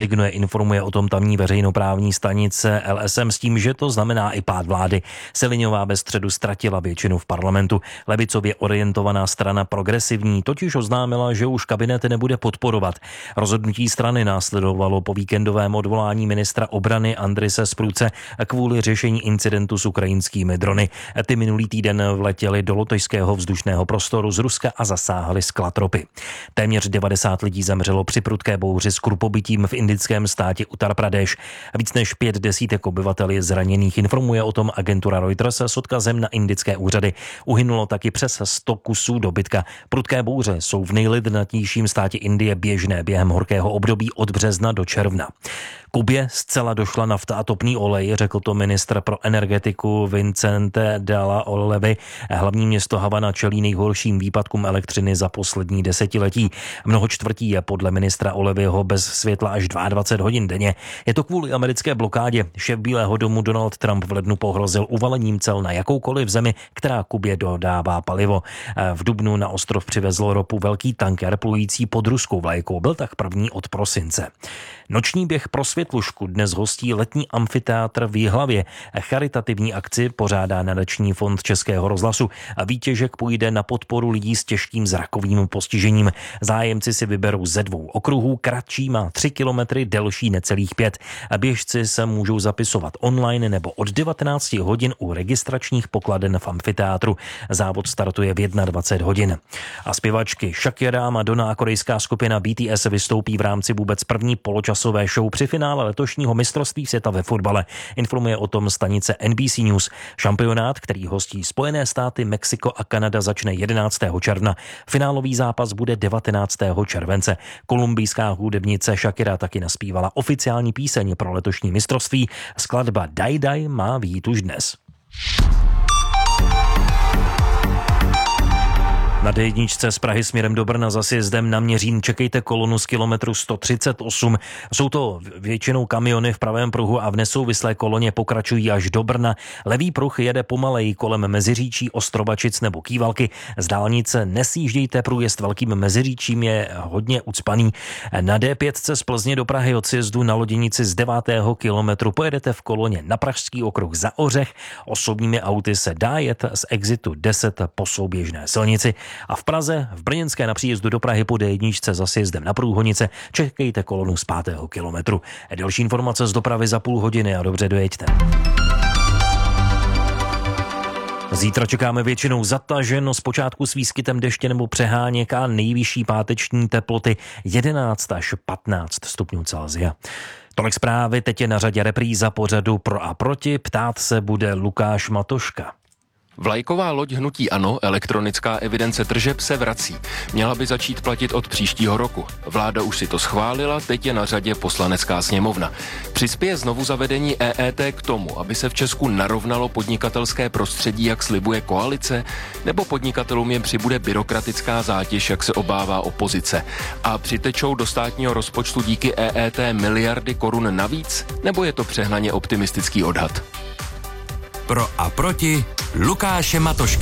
rezignuje, informuje o tom tamní veřejnoprávní stanice LSM s tím, že to znamená i pád vlády. Seliňová ve středu ztratila většinu v parlamentu. Levicově orientovaná strana Progresivní totiž oznámila, že už kabinet nebude podporovat. Rozhodnutí strany následovalo po víkendovém odvolání ministra obrany Andrise Spruce kvůli řešení incidentu s ukrajinskými drony. Ty minulý týden vletěly do lotyšského vzdušného prostoru z Ruska a zasáhly sklad ropy. Téměř 90 lidí zemřelo při prudké bouři s krupobytím v indickém státě Uttar Pradesh. Víc než 5 desítek obyvatel je zraněných, informuje o tom agentura Reuters s odkazem na indické úřady. Uhynulo taky přes 100 kusů dobytka. Prudké bouře jsou v nejlidnatějším státě Indie běžné během horkého období od března do června. Kubě zcela došla nafta a topný olej, řekl to ministr pro energetiku Vicente Della Olevy. Hlavní město Havana čelí nejhorším výpadkům elektřiny za poslední desetiletí. Mnoho čtvrtí je podle ministra Olevyho bez světla až 22 hodin denně. Je to kvůli americké blokádě. Šéf Bílého domu Donald Trump v lednu pohrozil uvalením cel na jakoukoliv zemi, která Kubě dodává palivo. V dubnu na ostrov přivezl ropu velký tanker plující pod ruskou vlajkou. Byl tak první od prosince. Noční běh pro Světlušku dnes hostí letní amfiteátr v Jihlavě. Charitativní akci pořádá nadační fond Českého rozhlasu a výtěžek půjde na podporu lidí s těžkým zrakovým postižením. Zájemci si vyberou ze 2 okruhů, kratší má 3 kilometry, delší necelých 5. Běžci se můžou zapisovat online nebo od 19 hodin u registračních pokladen v amfiteátru. Závod startuje v 21 hodin. A zpěvačky Shakira a Madonna a korejská skupina BTS vystoupí v rámci vůbec první poločasové show při finále letošního mistrovství světa ve fotbale. Informuje o tom stanice NBC News. Šampionát, který hostí Spojené státy, Mexiko a Kanada, začne 11. června. Finálový zápas bude 19. července. Kolumbijská hudebnice Shakira taky naspívala oficiální píseň pro letošní mistrovství. Skladba Daj Daj má vyjít už dnes. Na D1 z Prahy směrem do Brna za sjezdem na Měřín čekejte kolonu z kilometru 138. Jsou to většinou kamiony v pravém pruhu a v nesouvislé koloně pokračují až do Brna. Levý pruh jede pomaleji kolem Meziříčí, Ostrobačic nebo Kývalky. Z dálnice nesjíždějte, průjezd Velkým Meziříčím je hodně ucpaný. Na D5 z Plzně do Prahy od sjezdu na Loděnici z 9. kilometru pojedete v koloně na Pražský okruh za Ořech. Osobními auty se dá jet z exitu 10 po souběžné silnici. A v Praze, v Brněnské na příjezdu do Prahy po D1 za sjezdem na Průhonice čekejte kolonu z 5. kilometru. Další informace z dopravy za půl hodiny a dobře dojeďte. Zítra čekáme většinou zataženo, zpočátku s výskytem deště nebo přeháněk a nejvyšší páteční teploty 11 až 15 stupňů Celsia. Tolik zprávy, teď je na řadě repríza pořadu Pro a proti, ptát se bude Lukáš Matoška. Vlajková loď hnutí ANO, elektronická evidence tržeb, se vrací. Měla by začít platit od příštího roku. Vláda už si to schválila, teď je na řadě Poslanecká sněmovna. Přispěje znovu zavedení EET k tomu, aby se v Česku narovnalo podnikatelské prostředí, jak slibuje koalice, nebo podnikatelům jen přibude byrokratická zátěž, jak se obává opozice. A přitečou do státního rozpočtu díky EET miliardy korun navíc, nebo je to přehnaně optimistický odhad? Pro a proti Lukáše Matošky.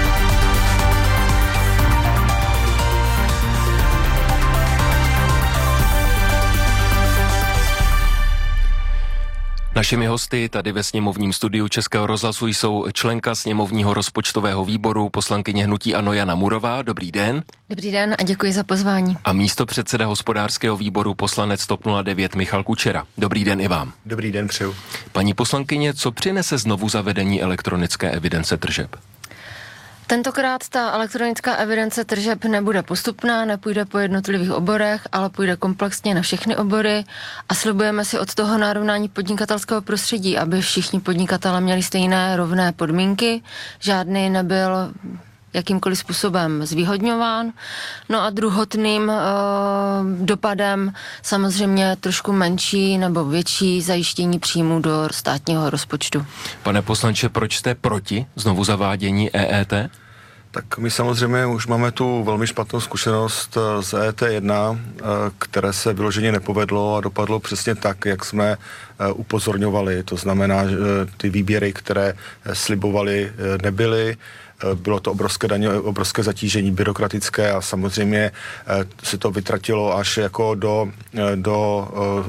Našimi hosty tady ve sněmovním studiu Českého rozhlasu jsou členka sněmovního rozpočtového výboru, poslankyně hnutí ANO Jana Murová. Dobrý den. Dobrý den a děkuji za pozvání. A místopředseda hospodářského výboru, poslanec TOP 09 Michal Kučera. Dobrý den i vám. Dobrý den, přeju. Paní poslankyně, co přinese znovu zavedení elektronické evidence tržeb? Tentokrát ta elektronická evidence tržeb nebude postupná, nepůjde po jednotlivých oborech, ale půjde komplexně na všechny obory a slibujeme si od toho narovnání podnikatelského prostředí, aby všichni podnikatelé měli stejné rovné podmínky, žádný nebyl jakýmkoliv způsobem zvýhodňován. No a druhotným dopadem samozřejmě trošku menší nebo větší zajištění příjmů do státního rozpočtu. Pane poslanče, proč jste proti znovu zavádění EET? Tak my samozřejmě už máme tu velmi špatnou zkušenost z EET1, které se vyloženě nepovedlo a dopadlo přesně tak, jak jsme upozorňovali. To znamená, že ty výběry, které slibovali, nebyly. Bylo to obrovské zatížení byrokratické a samozřejmě se to vytratilo až jako do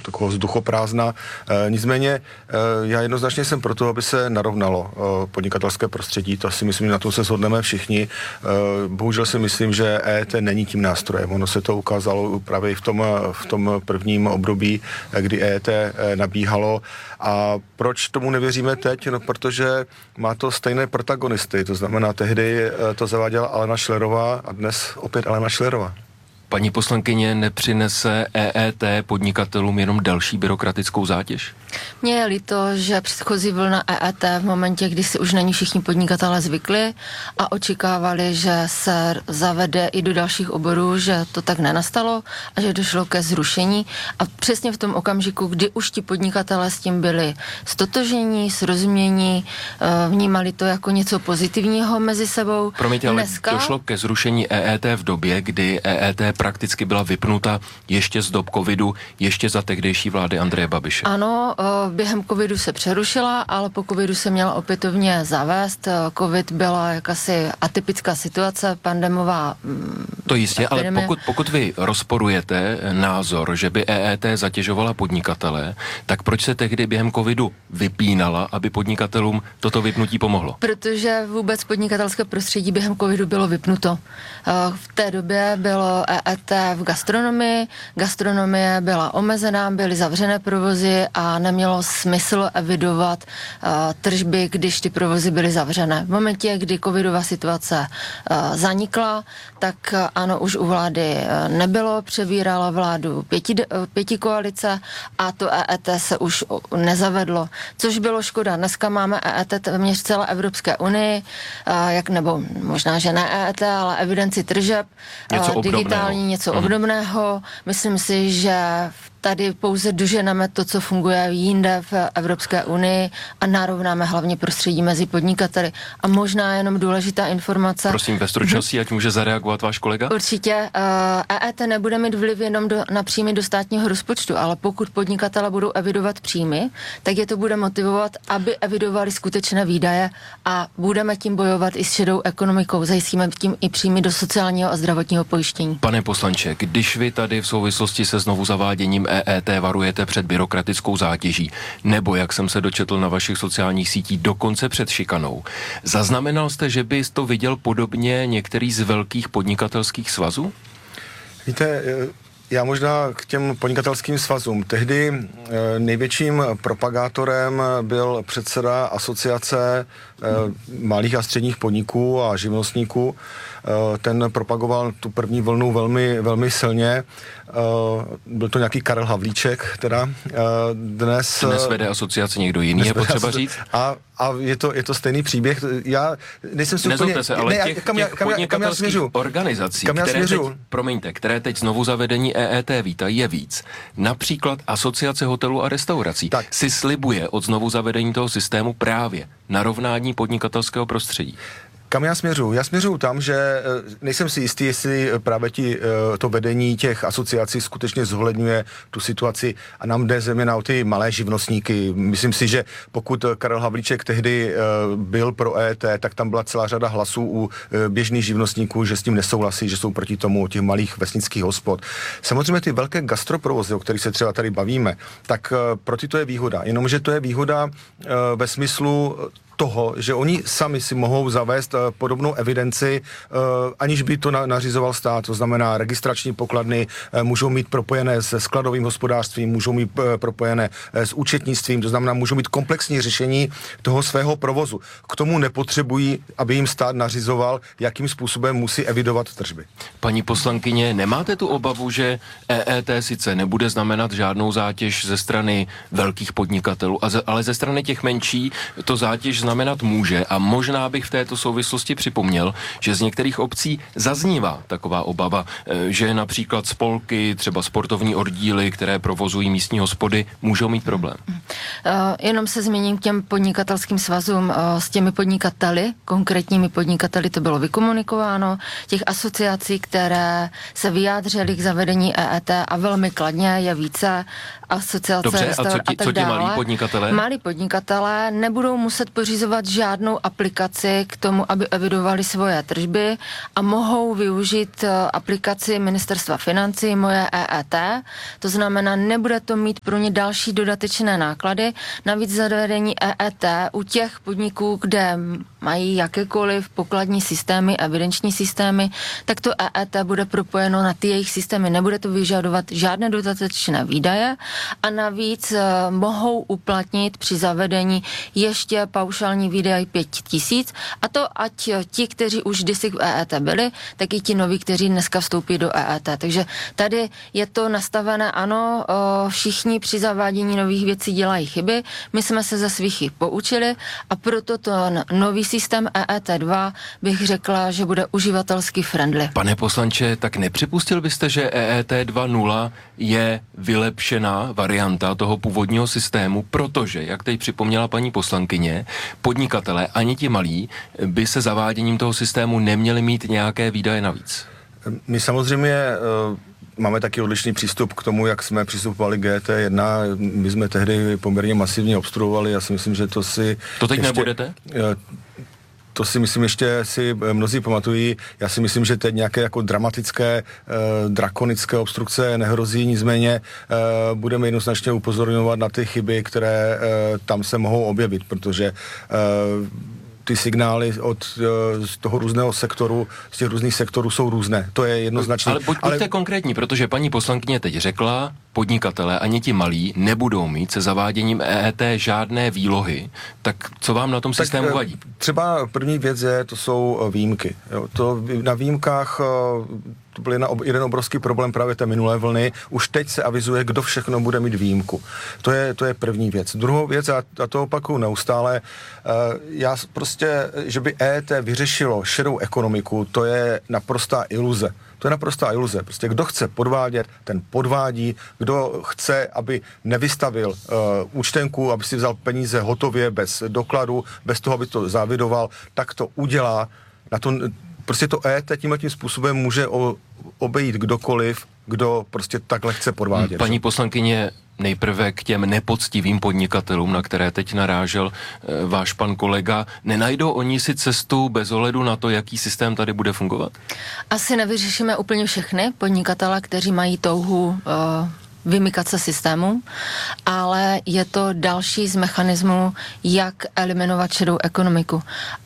takového vzduchoprázdna. Nicméně já jednoznačně jsem proto, aby se narovnalo podnikatelské prostředí, to si myslím, že na to se shodneme všichni. Bohužel si myslím, že EET není tím nástrojem. Ono se to ukázalo právě v tom prvním období, kdy EET nabíhalo. A proč tomu nevěříme teď? No, protože má to stejné protagonisty. To znamená, tehdy to zaváděla Alena Schillerová a dnes opět Alena Schillerová. Paní poslankyně, nepřinese EET podnikatelům jenom další byrokratickou zátěž? Mně je líto, že předchozí vlna EET v momentě, kdy si už na ní všichni podnikatelé zvykli a očekávali, že se zavede i do dalších oborů, že to tak nenastalo a že došlo ke zrušení. A přesně v tom okamžiku, kdy už ti podnikatelé s tím byli stotožení, srozumění, vnímali to jako něco pozitivního mezi sebou. Promiňte, ale dneska došlo ke zrušení EET v době, kdy EET prakticky byla vypnuta ještě z dob covidu, ještě za tehdejší vlády Andreje Babiše. Ano, během covidu se přerušila, ale po covidu se měla opětovně zavést. Covid byla jakási atypická situace, pandemová. To jistě, epidemie. ale pokud vy rozporujete názor, že by EET zatěžovala podnikatele, tak proč se tehdy během covidu vypínala, aby podnikatelům toto vypnutí pomohlo? Protože vůbec podnikatelské prostředí během covidu bylo vypnuto. V té době bylo EET v gastronomii, gastronomie byla omezená, byly zavřené provozy a nemělo smysl evidovat tržby, když ty provozy byly zavřené. V momentě, kdy covidová situace zanikla, tak ano, už u vlády nebylo, přebírala vládu pěti koalice a to EET se už nezavedlo, což bylo škoda. Dneska máme EET téměř v celé Evropské unii, nebo možná, že ne EET, ale evidenci tržeb, digitální něco obdobného. Myslím si, že tady pouze doženeme to, co funguje jinde v Evropské unii a narovnáme hlavně prostředí mezi podnikateli. A možná jenom důležitá informace. Prosím, ve stručnosti, ať může zareagovat váš kolega? Určitě. EET nebude mít vliv jenom na příjmy do státního rozpočtu, ale pokud podnikatele budou evidovat příjmy, tak je to bude motivovat, aby evidovali skutečné výdaje a budeme tím bojovat i s šedou ekonomikou. Zajistíme tím i příjmy do sociálního a zdravotního pojištění. Pane poslanče, když vy tady v souvislosti se znovu zaváděním EET varujete před byrokratickou zátěží, nebo jak jsem se dočetl na vašich sociálních sítích, dokonce před šikanou, zaznamenal jste, že bys to viděl podobně některý z velkých podnikatelských svazů? Víte, já možná k těm podnikatelským svazům. Tehdy největším propagátorem byl předseda asociace malých a středních podniků a živnostníků. Ten propagoval tu první vlnu velmi, velmi silně. Byl to nějaký Karel Havlíček, teda dnes vede asociace někdo jiný, je potřeba říct? A je to stejný příběh. Já nejsem si Nezlobte úplně... se, ale těch podnikatelských organizací, které teď znovu zavedení EET vítají, je víc. Například Asociace hotelů a restaurací si slibuje od znovu zavedení toho systému právě narovnání podnikatelského prostředí. Kam já směřuju? Já směřuju tam, že nejsem si jistý, jestli právě to vedení těch asociací skutečně zohledňuje tu situaci a nám jde zejména o ty malé živnostníky. Myslím si, že pokud Karel Havlíček tehdy byl pro EET, tak tam byla celá řada hlasů u běžných živnostníků, že s tím nesouhlasí, že jsou proti tomu těch malých vesnických hospod. Samozřejmě ty velké gastroprovozy, o kterých se třeba tady bavíme, tak pro ty to je výhoda. Jenomže to je výhoda ve smyslu toho, že oni sami si mohou zavést podobnou evidenci, aniž by to nařizoval stát. To znamená, registrační pokladny můžou mít propojené se skladovým hospodářstvím, můžou mít propojené s účetnictvím, to znamená, můžou mít komplexní řešení toho svého provozu. K tomu nepotřebují, aby jim stát nařizoval, jakým způsobem musí evidovat tržby. Paní poslankyně, nemáte tu obavu, že EET sice nebude znamenat žádnou zátěž ze strany velkých podnikatelů, ale ze strany těch menší to zátěž znamenat může a možná bych v této souvislosti připomněl, že z některých obcí zaznívá taková obava, že například spolky, třeba sportovní oddíly, které provozují místní hospody, můžou mít problém. Jenom se změním k těm podnikatelským svazům s těmi podnikateli, konkrétními podnikateli to bylo vykomunikováno, těch asociací, které se vyjádřily k zavedení EET a velmi kladně je více asociace. Dobře, a co ti malí podnikatelé? Malí podnikatelé nebudou muset pořizovat žádnou aplikaci k tomu, aby evidovali svoje tržby a mohou využít aplikaci Ministerstva financí Moje EET. To znamená, nebude to mít pro ně další dodatečné náklady. Navíc zavedení EET u těch podniků, kde mají jakékoliv pokladní systémy, evidenční systémy, tak to EET bude propojeno na ty jejich systémy. Nebude to vyžadovat žádné dodatečné výdaje a navíc mohou uplatnit při zavedení ještě paušální výdaj 5 000 a to ať ti, kteří už kdysi v EET byli, tak i ti noví, kteří dneska vstoupí do EET. Takže tady je to nastavené, ano, všichni při zavádění nových věcí dělají chyby, my jsme se ze svých chyb poučili a proto to nový systém EET2 bych řekla, že bude uživatelsky friendly. Pane poslanče, tak nepřipustil byste, že EET 2.0 je vylepšená varianta toho původního systému, protože, jak teď připomněla paní poslankyně, podnikatelé ani ti malí by se zaváděním toho systému neměli mít nějaké výdaje navíc? My samozřejmě máme taky odlišný přístup k tomu, jak jsme přistupovali k GT1. My jsme tehdy poměrně masivně obstruovali. Já si myslím, že to si... To teď nebudete? To si myslím, ještě si mnozí pamatují. Já si myslím, že teď nějaké jako dramatické, drakonické obstrukce nehrozí, nicméně budeme jednoznačně upozorňovat na ty chyby, které tam se mohou objevit, protože ty signály z toho různého sektoru, z těch různých sektorů jsou různé. To je jednoznačně. Ale buďte konkrétní, protože paní poslankyně teď řekla, podnikatelé ani ti malí nebudou mít se zaváděním EET žádné výlohy. Tak co vám na tom systému vadí? Třeba první věc to jsou výjimky. Jo, to na výjimkách to byl jeden obrovský problém právě té minulé vlny. Už teď se avizuje, kdo všechno bude mít výjimku. To je první věc. Druhou věc, a to opakuju neustále, já prostě, že by EET vyřešilo šedou ekonomiku, to je naprostá iluze. To je naprostá iluze. Prostě kdo chce podvádět, ten podvádí. Kdo chce, aby nevystavil účtenku, aby si vzal peníze hotově, bez dokladu, bez toho, aby to zavidoval, tak to udělá. Prostě to EET tímhletím způsobem může obejít kdokoliv, kdo prostě takhle chce podvádět. Paní poslankyně, nejprve k těm nepoctivým podnikatelům, na které teď narážel váš pan kolega. Nenajdou oni si cestu bez ohledu na to, jaký systém tady bude fungovat? Asi nevyřešíme úplně všechny podnikatele, kteří mají touhu vymykat se systému, ale je to další z mechanismů, jak eliminovat šedou ekonomiku.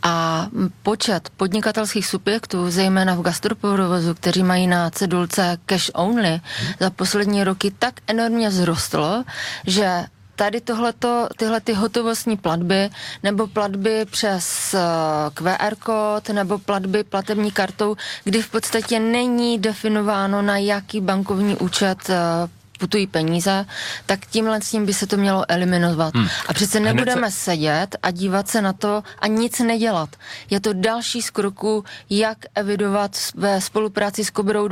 A počet podnikatelských subjektů, zejména v gastroprovozu, kteří mají na cedulce cash only, za poslední roky tak enormně vzrostl, že tady tyhle ty hotovostní platby nebo platby přes QR kód nebo platby platební kartou, kdy v podstatě není definováno, na jaký bankovní účet putují peníze, tak tímhle s tím by se to mělo eliminovat. A přece nebudeme sedět a dívat se na to a nic nedělat. Je to další z kroků, jak evidovat ve spolupráci s Kobrou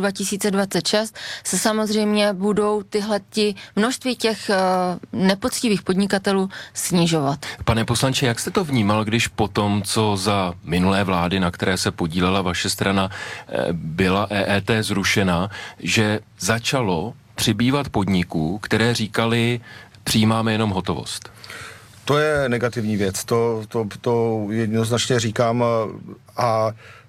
2026 se samozřejmě budou množství těch nepoctivých podnikatelů snižovat. Pane poslanče, jak jste to vnímal, když po tom, co za minulé vlády, na které se podílela vaše strana, byla EET zrušena, že začalo přibývat podniků, které říkali, přijímáme jenom hotovost? To je negativní věc, to jednoznačně říkám a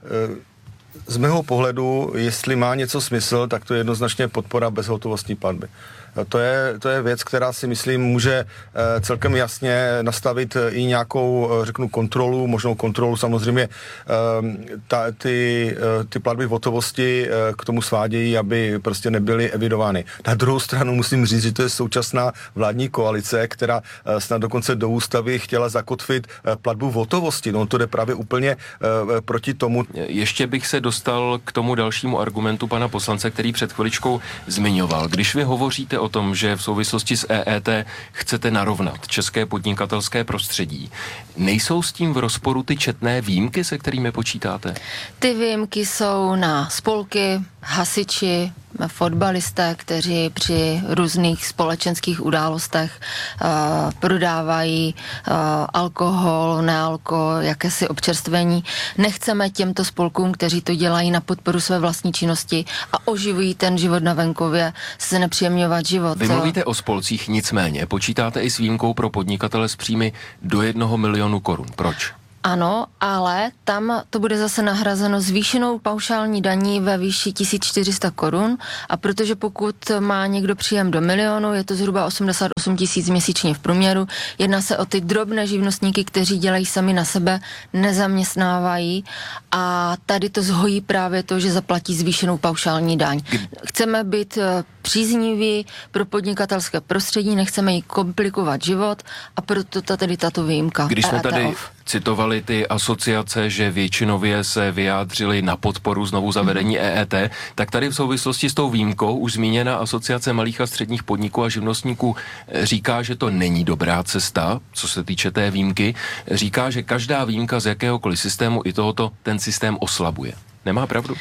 z mého pohledu, jestli má něco smysl, tak to je jednoznačně podpora bezhotovostní platby. To je věc, která si myslím může celkem jasně nastavit i nějakou, řeknu, kontrolu, možnou kontrolu samozřejmě. Ty platby v hotovosti k tomu svádějí, aby prostě nebyly evidovány. Na druhou stranu musím říct, že to je současná vládní koalice, která snad dokonce do ústavy chtěla zakotvit platbu v hotovosti. No to jde právě úplně proti tomu. Ještě bych se dostal k tomu dalšímu argumentu pana poslance, který před chviličkou zmiňoval. Když vy hovoříte o tom, že v souvislosti s EET chcete narovnat české podnikatelské prostředí. Nejsou s tím v rozporu ty četné výjimky, se kterými počítáte? Ty výjimky jsou na spolky, hasiči, fotbalisté, kteří při různých společenských událostech prodávají alkohol, nealko, jakési občerstvení. Nechceme těmto spolkům, kteří to dělají na podporu své vlastní činnosti a oživují ten život na venkově, se nepříjemňovat život. Vy mluvíte o spolcích, nicméně počítáte i s výjimkou pro podnikatele s příjmy do 1 milionu korun. Proč? Ano, ale tam to bude zase nahrazeno zvýšenou paušální daní ve výši 1400 korun a protože pokud má někdo příjem do milionu, je to zhruba 88 000 měsíčně v průměru, jedná se o ty drobné živnostníky, kteří dělají sami na sebe, nezaměstnávají a tady to zhojí právě to, že zaplatí zvýšenou paušální daň. Chceme být přízniví pro podnikatelské prostředí, nechceme jí komplikovat život a proto tady tato výjimka. Když jsme tady citovali ty asociace, že většinově se vyjádřili na podporu znovu zavedení EET, tak tady v souvislosti s tou výjimkou už zmíněná asociace malých a středních podniků a živnostníků říká, že to není dobrá cesta, co se týče té výjimky. Říká, že každá výjimka z jakéhokoliv systému i tohoto ten systém oslabuje. Nemá pravdu?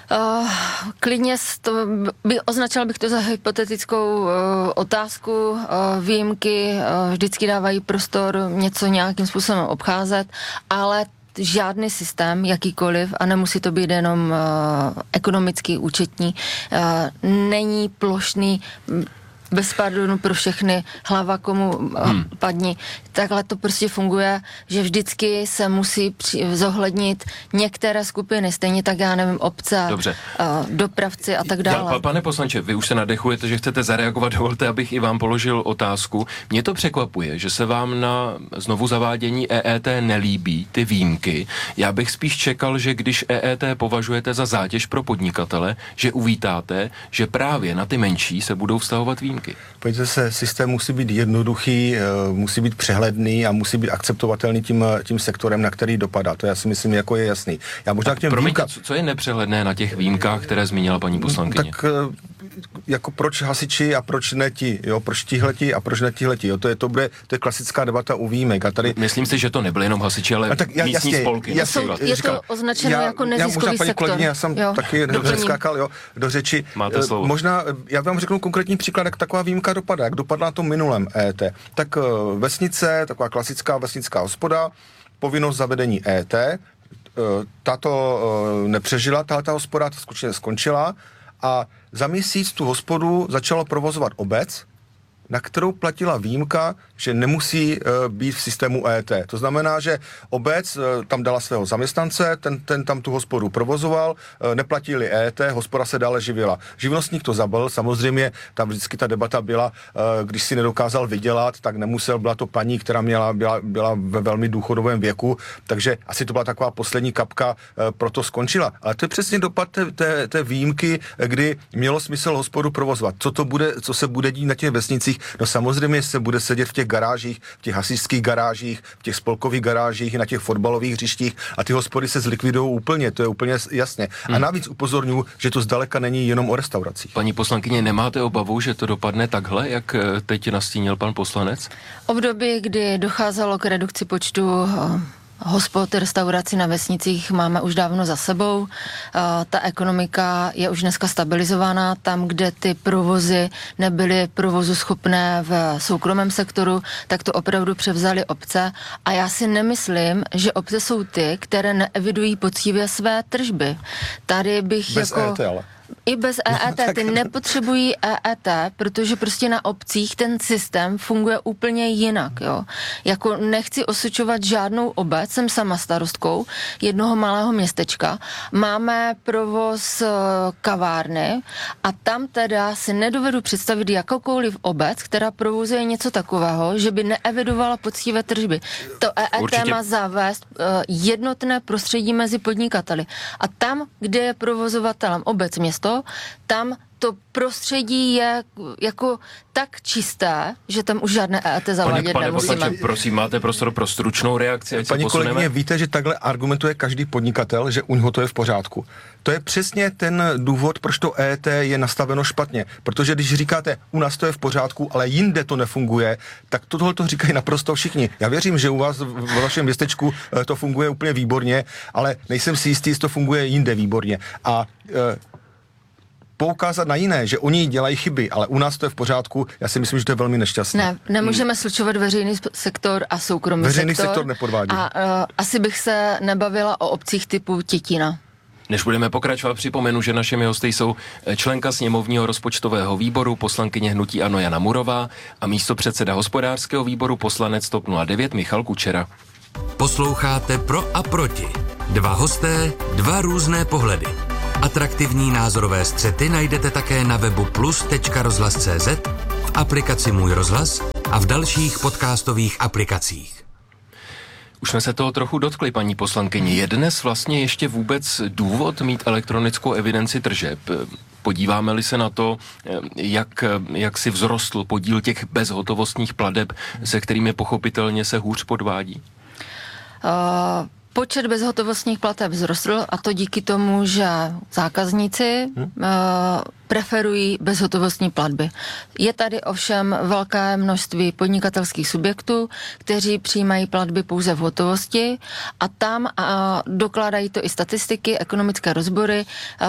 Klidně označil bych to za hypotetickou otázku. Výjimky vždycky dávají prostor něco nějakým způsobem obcházet, ale žádný systém, jakýkoliv, a nemusí to být jenom ekonomický, účetní, není plošný bez pardonu pro všechny, hlava komu padni. Takhle to prostě funguje, že vždycky se musí zohlednit některé skupiny, stejně tak, já nevím, obce, dopravci a tak dále. Pane poslanče, vy už se nadechujete, že chcete zareagovat, dovolte, abych i vám položil otázku. Mě to překvapuje, že se vám na znovu zavádění EET nelíbí ty výjimky. Já bych spíš čekal, že když EET považujete za zátěž pro podnikatele, že uvítáte, že právě na ty menší se budou vztahovat výjimky. Pojďte se, systém musí být jednoduchý, musí být přehledný a musí být akceptovatelný tím sektorem, na který dopadá. To já si myslím, jako je jasný. Já možná k těm výjimkám... Co je nepřehledné na těch výjimkách, které zmínila paní poslankyně? Tak jako proč hasiči a proč ne ti, jo? Proč tihleti a proč ne tihleti, jo? To je klasická debata u výjimek. A tady... Myslím si, že to nebyli jenom hasiči, ale místní spolky. Je to označeno jako neziskový sektor. Kolegyně, já jsem taky neskákal do řeči. Máte slovo. Možná, já vám řeknu konkrétní příklad, jak taková výjimka dopadá, jak dopadla na tom minulém EET. Tak vesnice, taková klasická vesnická hospoda, povinnost zavedení EET, tato nepřežila, tato hospoda skutečně skončila a za měsíc tu hospodu začalo provozovat obec, na kterou platila výjimka, že nemusí být v systému EET. To znamená, že obec tam dala svého zaměstnance, ten tam tu hospodu provozoval, neplatili EET, hospoda se dále živila. Živnostník to zabil, samozřejmě tam vždycky ta debata byla, když si nedokázal vydělat, tak nemusel, byla to paní, která byla ve velmi důchodovém věku, takže asi to byla taková poslední kapka, proto skončila. Ale to je přesně dopad té výjimky, kdy mělo smysl hospodu provozovat. Co se bude dít na těch vesnicích? No samozřejmě se bude sedět v těch garážích, v těch hasičských garážích, v těch spolkových garážích, na těch fotbalových hřištích a ty hospody se zlikvidují úplně, to je úplně jasně. A navíc upozorňuji, že to zdaleka není jenom o restauracích. Paní poslankyně, nemáte obavu, že to dopadne takhle, jak teď nastínil pan poslanec? Období, kdy docházelo k redukci počtu hospod, restaurací na vesnicích máme už dávno za sebou. Ta ekonomika je už dneska stabilizovaná. Tam, kde ty provozy nebyly provozu schopné v soukromém sektoru, tak to opravdu převzaly obce. A já si nemyslím, že obce jsou ty, které neevidují poctivě své tržby. Tady bych bez EET, ale. I bez EET, ty nepotřebují EET, protože prostě na obcích ten systém funguje úplně jinak, jo. Jako nechci osočovat žádnou obec, jsem sama starostkou jednoho malého městečka, máme provoz kavárny a tam teda si nedovedu představit jakoukoliv obec, která provozuje něco takového, že by neevidovala poctivé tržby. To EET má zavést jednotné prostředí mezi podnikateli. A tam, kde je provozovatelem obec, město, naprosto. Tam to prostředí je jako tak čisté, že tam už žádné EET zavádět nemusíme. Pane prosím, máte prostor pro stručnou reakci? Paní kolegyně, víte, že takhle argumentuje každý podnikatel, že u něho to je v pořádku. To je přesně ten důvod, proč to EET je nastaveno špatně. Protože když říkáte, u nás to je v pořádku, ale jinde to nefunguje, tak tohle to říkají naprosto všichni. Já věřím, že u vás v vašem městečku to funguje úplně výborně, ale nejsem si jistý, jestli to funguje jinde výborně. A poukázat na jiné, že oni dělají chyby, ale u nás to je v pořádku, já si myslím, že to je velmi nešťastné. Ne, nemůžeme slučovat veřejný sektor a soukromý veřejný sektor nepodvádí. A asi bych se nebavila o obcích typu Tětina. Než budeme pokračovat, připomenu, že našimi hosty jsou členka sněmovního rozpočtového výboru, poslankyně hnutí ANO Jana Murová a místopředseda hospodářského výboru poslanec TOP 09 Michal Kučera. Posloucháte Pro a proti. Dva hosté, dva různé pohledy. Atraktivní názorové střety najdete také na webu plus.rozhlas.cz, v aplikaci Můj rozhlas a v dalších podcastových aplikacích. Už jsme se toho trochu dotkli, paní poslankyni. Je dnes vlastně ještě vůbec důvod mít elektronickou evidenci tržeb? Podíváme-li se na to, jak si vzrostl podíl těch bezhotovostních plateb, se kterými pochopitelně se hůř podvádí? Počet bezhotovostních plateb vzrostl a to díky tomu, že zákazníci preferují bezhotovostní platby. Je tady ovšem velké množství podnikatelských subjektů, kteří přijímají platby pouze v hotovosti a tam dokládají to i statistiky, ekonomické rozbory,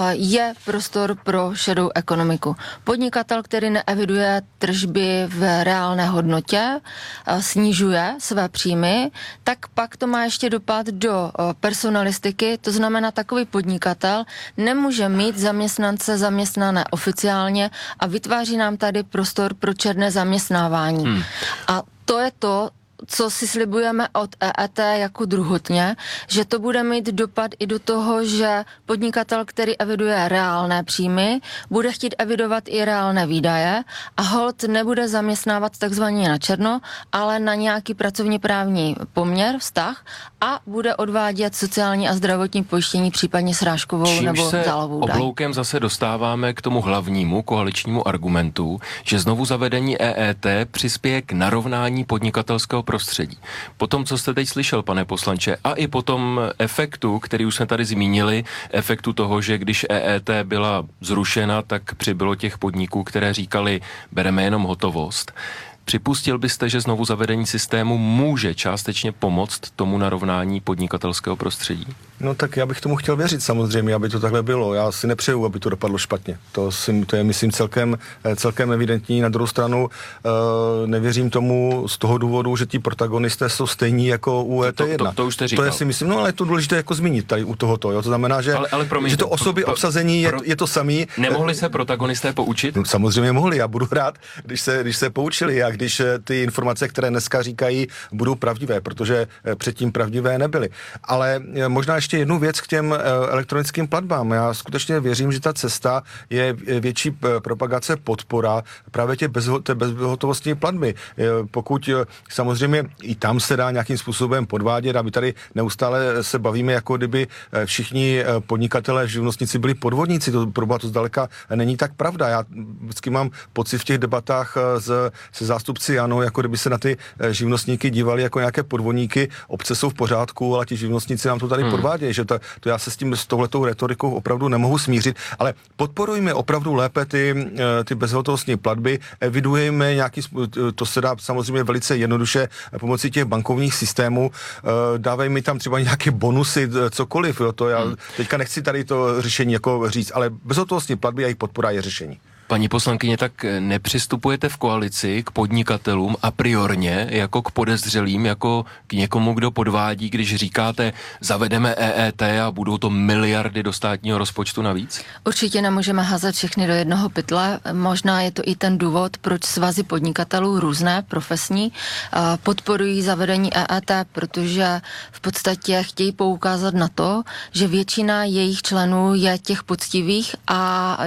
je prostor pro šedou ekonomiku. Podnikatel, který neeviduje tržby v reálné hodnotě, snižuje své příjmy, tak pak to má ještě dopad do personalistiky, to znamená, takový podnikatel nemůže mít zaměstnance zaměstnané oficiálně a vytváří nám tady prostor pro černé zaměstnávání. A to je to, co si slibujeme od EET jako druhotně, že to bude mít dopad i do toho, že podnikatel, který eviduje reálné příjmy, bude chtít evidovat i reálné výdaje a holt nebude zaměstnávat takzvaně na černo, ale na nějaký pracovně právní poměr, vztah a bude odvádět sociální a zdravotní pojištění, případně srážkovou nebo zálohovou daň. Obloukem zase dostáváme k tomu hlavnímu koaličnímu argumentu, že znovu zavedení EET přispěje k narovnání podnikatelského prostředí. Po tom, co jste teď slyšel, pane poslanče, a i po tom efektu, který už jsme tady zmínili, efektu toho, že když EET byla zrušena, tak přibylo těch podniků, které říkali, bereme jenom hotovost. Připustil byste, že znovu zavedení systému může částečně pomoct tomu narovnání podnikatelského prostředí? No tak já bych tomu chtěl věřit samozřejmě, aby to takhle bylo. Já si nepřeju, aby to dopadlo špatně. To je, myslím, celkem evidentní. Na druhou stranu nevěřím tomu z toho důvodu, že ti protagonisté jsou stejní jako u ET1. To už jste říkal. To je si myslím, no ale je to důležité jako zmínit tady u tohoto. Jo? To znamená, že, že to osoby obsazení je to samý. Nemohli se protagonisté poučit? No, samozřejmě mohli. Já budu rád, když se poučili a když ty informace, které dneska říkají, budou pravdivé, protože předtím pravdivé nebyly. Ale možná ještě jednu věc k těm elektronickým platbám. Já skutečně věřím, že ta cesta je větší propagace, podpora právě té bezhotovostní platby. Pokud samozřejmě i tam se dá nějakým způsobem podvádět, aby tady neustále se bavíme, jako kdyby všichni podnikatelé, živnostníci byli podvodníci. To zdaleka není tak pravda. Já vždycky mám pocit v těch debatách se zástupci ANO, jako kdyby se na ty živnostníky dívali jako nějaké podvodníky. Obce jsou v pořádku, ale ti živnostníci nám to tady podvádějí, že to já se s touhletou retorikou opravdu nemohu smířit, ale podporujme opravdu lépe ty bezhotovostní platby, evidujeme to se dá samozřejmě velice jednoduše pomocí těch bankovních systémů, dávejme tam třeba nějaké bonusy, cokoliv, jo, to já teďka nechci tady to řešení jako říct, ale bezhotovostní platby a jejich podpora je řešení. Paní poslankyně, tak nepřistupujete v koalici k podnikatelům a priorně jako k podezřelým, jako k někomu, kdo podvádí, když říkáte, zavedeme EET a budou to miliardy do státního rozpočtu navíc? Určitě nemůžeme házet všechny do jednoho pytle. Možná je to i ten důvod, proč svazy podnikatelů různé, profesní, podporují zavedení EET, protože v podstatě chtějí poukázat na to, že většina jejich členů je těch poctivých a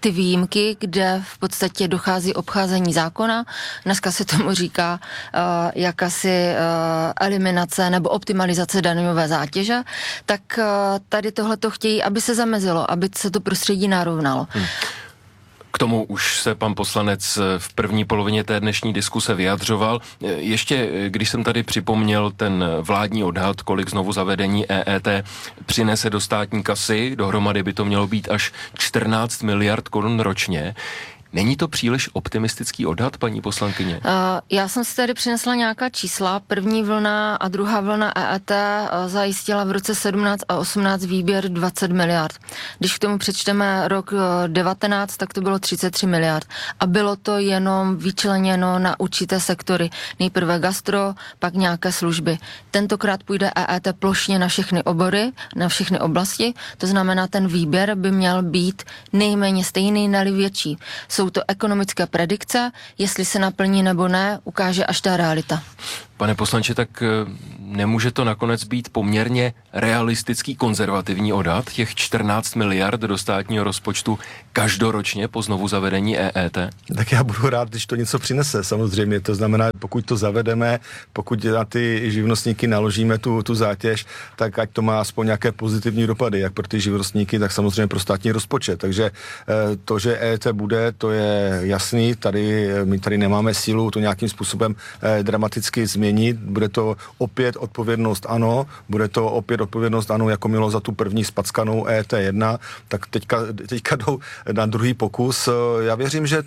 ty výjimky, kde v podstatě dochází obcházení zákona. Dneska se tomu říká jakási eliminace nebo optimalizace daňové zátěže, tak tady tohleto chtějí, aby se zamezilo, aby se to prostředí narovnalo. K tomu už se pan poslanec v první polovině té dnešní diskuse vyjadřoval. Ještě, když jsem tady připomněl ten vládní odhad, kolik znovu zavedení EET přinese do státní kasy, dohromady by to mělo být až 14 miliard korun ročně. Není to příliš optimistický odhad, paní poslankyně? Já jsem si tady přinesla nějaká čísla. První vlna a druhá vlna EET zajistila v roce 17 a 18 výběr 20 miliard. Když k tomu přečteme rok 19, tak to bylo 33 miliard. A bylo to jenom vyčleněno na určité sektory. Nejprve gastro, pak nějaké služby. Tentokrát půjde EET plošně na všechny obory, na všechny oblasti. To znamená, ten výběr by měl být nejméně stejný, ne-li větší. Jsou to ekonomické predikce, jestli se naplní nebo ne, ukáže až ta realita. Pane poslanče, tak nemůže to nakonec být poměrně realistický konzervativní odhad, těch 14 miliard do státního rozpočtu každoročně po znovu zavedení EET? Tak já budu rád, když to něco přinese, samozřejmě. To znamená, pokud to zavedeme, pokud na ty živnostníky naložíme tu zátěž, tak ať to má aspoň nějaké pozitivní dopady, jak pro ty živnostníky, tak samozřejmě pro státní rozpočet. Takže to, že EET bude, to je jasný. My tady nemáme sílu to nějakým způsobem dramaticky změnit. Bude to opět odpovědnost ANO, jako mělo za tu první spackanou EET 1, tak teďka jdou na druhý pokus. Já věřím, že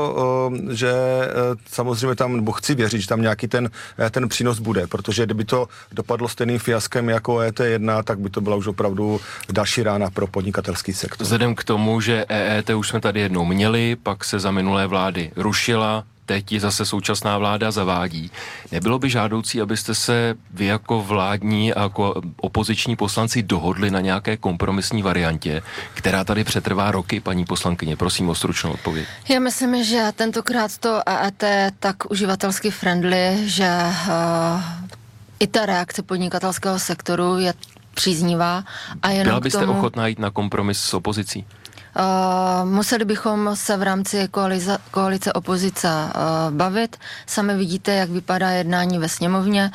samozřejmě tam, nebo chci věřit, že tam nějaký ten přínos bude, protože kdyby to dopadlo stejným fiaskem jako EET 1, tak by to byla už opravdu další rána pro podnikatelský sektor. Vzhledem k tomu, že EET už jsme tady jednou měli, pak se za minulé vlády rušila, teď ji zase současná vláda zavádí. Nebylo by žádoucí, abyste se vy jako vládní a jako opoziční poslanci dohodli na nějaké kompromisní variantě, která tady přetrvá roky, paní poslankyně? Prosím o stručnou odpověď. Já myslím, že tentokrát to EET je tak uživatelsky friendly, že i ta reakce podnikatelského sektoru je příznivá. A jenom byla byste ochotná jít na kompromis s opozicí? Museli bychom se v rámci koalice opozice bavit. Sami vidíte, jak vypadá jednání ve sněmovně.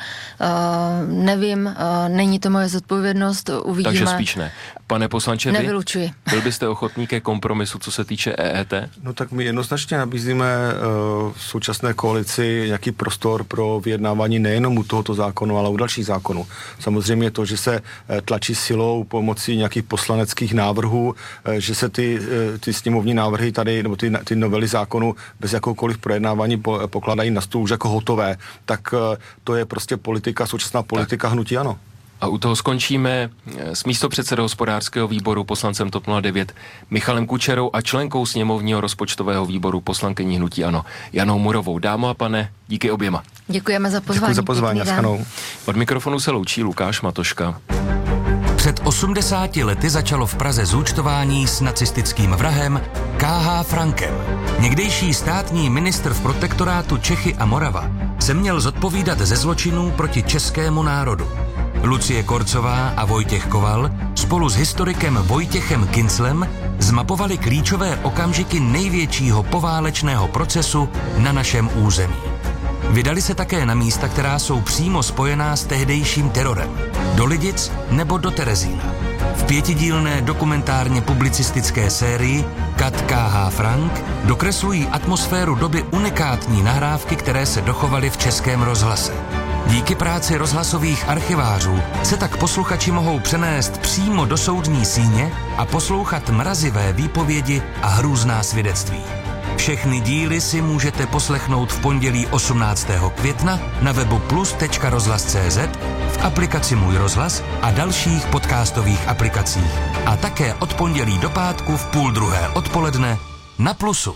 Nevím, není to moje zodpovědnost, uvidíme. Takže spíš ne. Pane poslanče, nevylučuji. Byl byste ochotný ke kompromisu, co se týče EET? No tak my jednoznačně nabízíme v současné koalici nějaký prostor pro vyjednávání nejenom u tohoto zákonu, ale u dalších zákonů. Samozřejmě to, že se tlačí silou pomocí nějakých poslaneckých návrhů, že se ty sněmovní návrhy tady, nebo ty novely zákonu bez jakoukoliv projednávání pokládají na stůl už jako hotové, tak to je prostě současná politika hnutí ANO. A u toho skončíme s místopředsedou hospodářského výboru, poslancem TOP 09 Michalem Kučerou a členkou sněmovního rozpočtového výboru, poslankyní hnutí ANO Janou Murovou. Dámo a pane, díky oběma. Děkujeme za pozvání. Děkuji za pozvání, naschanou. Od mikrofonu se loučí Lukáš Matoška. Před 80 lety začalo v Praze zúčtování s nacistickým vrahem K.H. Frankem. Někdejší státní ministr v protektorátu Čechy a Morava se měl zodpovídat ze zločinů proti českému národu. Lucie Korcová a Vojtěch Koval spolu s historikem Vojtěchem Kinclem zmapovali klíčové okamžiky největšího poválečného procesu na našem území. Vydali se také na místa, která jsou přímo spojená s tehdejším terorem. Do Lidic nebo do Terezína. V 5dílné dokumentárně publicistické sérii Kat K.H. Frank dokreslují atmosféru doby unikátní nahrávky, které se dochovaly v Českém rozhlase. Díky práci rozhlasových archivářů se tak posluchači mohou přenést přímo do soudní síně a poslouchat mrazivé výpovědi a hrůzná svědectví. Všechny díly si můžete poslechnout v pondělí 18. května na webu plus.rozhlas.cz, v aplikaci Můj rozhlas a dalších podcastových aplikacích. A také od pondělí do pátku v 12:30 odpoledne na Plusu.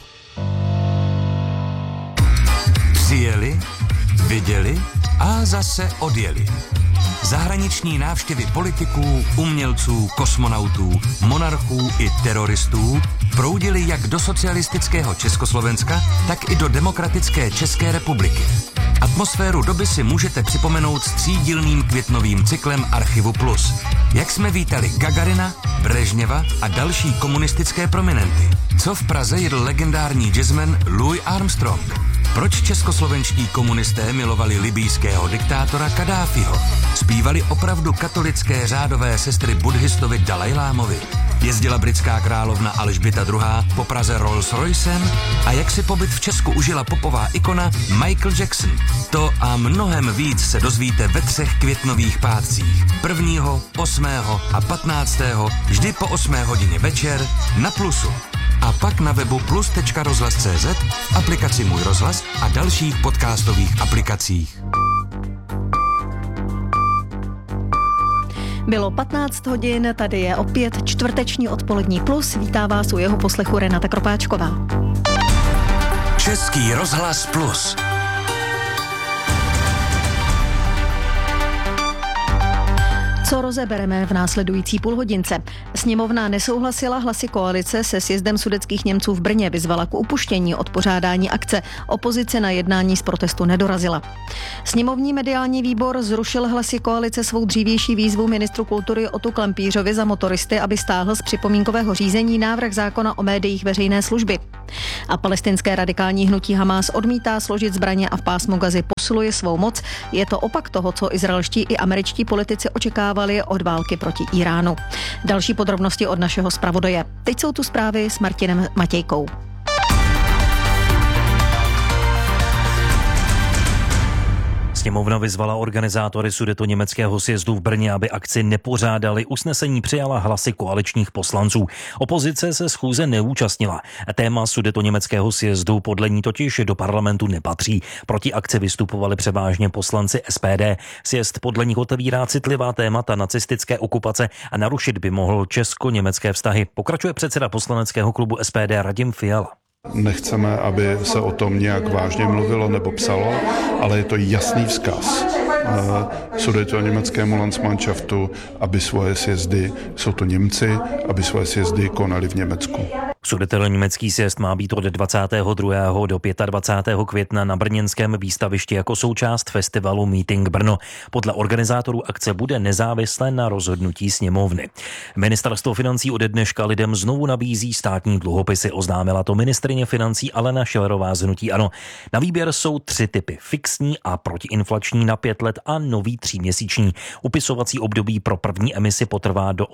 Přijeli, viděli a zase odjeli. Zahraniční návštěvy politiků, umělců, kosmonautů, monarchů i teroristů proudily jak do socialistického Československa, tak i do demokratické České republiky. Atmosféru doby si můžete připomenout s třídílným květnovým cyklem Archivu Plus. Jak jsme vítali Gagarina, Brežněva a další komunistické prominenty. Co v Praze jedl legendární jazzman Louis Armstrong? Proč českoslovenští komunisté milovali libýského diktátora Kadáfiho? Zpívali opravdu katolické řádové sestry buddhistovi Dalajlámovi? Jezdila britská královna Alžběta II. Po Praze Rolls Roycem? A jak si pobyt v Česku užila popová ikona Michael Jackson? To a mnohem víc se dozvíte ve 3 květnových pátcích. 1., 8. a 15. vždy po 8 hodině večer na Plusu. A pak na webu plus.rozhlas.cz, aplikaci Můj rozhlas a dalších podcastových aplikacích. Bylo 15 hodin, tady je opět čtvrteční odpolední Plus. Vítá vás u jeho poslechu Renata Kropáčková. Český rozhlas Plus. Co rozebereme v následující půlhodince? Sněmovna nesouhlasila hlasy koalice se sjezdem sudetských Němců v Brně, vyzvala k upuštění od pořádání akce. Opozice na jednání z protestu nedorazila. Sněmovní mediální výbor zrušil hlasy koalice svou dřívější výzvu ministru kultury Otu Klempířovi za motoristy, aby stáhl z připomínkového řízení návrh zákona o médiích veřejné služby. A palestinské radikální hnutí Hamás odmítá složit zbraně a v pásmu Gazy posiluje svou moc. Je to opak toho, co izraelští i američtí politici očekávali od války proti Iránu. Další podrobnosti od našeho zpravodaje. Teď jsou tu zprávy s Martinem Matějkou. Sněmovna vyzvala organizátory sudetoněmeckého sjezdu v Brně, aby akci nepořádali. Usnesení přijala hlasy koaličních poslanců. Opozice se schůze neúčastnila. Téma sudetoněmeckého sjezdu podle ní totiž do parlamentu nepatří. Proti akci vystupovali převážně poslanci SPD. Sjezd podle nich otevírá citlivá témata nacistické okupace a narušit by mohl česko-německé vztahy. Pokračuje předseda poslaneckého klubu SPD Radim Fiala. Nechceme, aby se o tom nějak vážně mluvilo nebo psalo, ale je to jasný vzkaz sudetoněmeckému Landsmannschaftu, aby svoje sjezdy, jsou to Němci, aby svoje sjezdy konali v Německu. Sudetoněmecký sjezd má být od 22. do 25. května na brněnském výstavišti jako součást festivalu Meeting Brno. Podle organizátorů akce bude nezávislé na rozhodnutí sněmovny. Ministerstvo financí ode dneška lidem znovu nabízí státní dluhopisy, oznámila to ministryně financí Alena Schillerová z hnutí ANO. Na výběr jsou 3 typy: fixní a protiinflační na 5 let a nový 3měsíční. Upisovací období pro první emisi potrvá do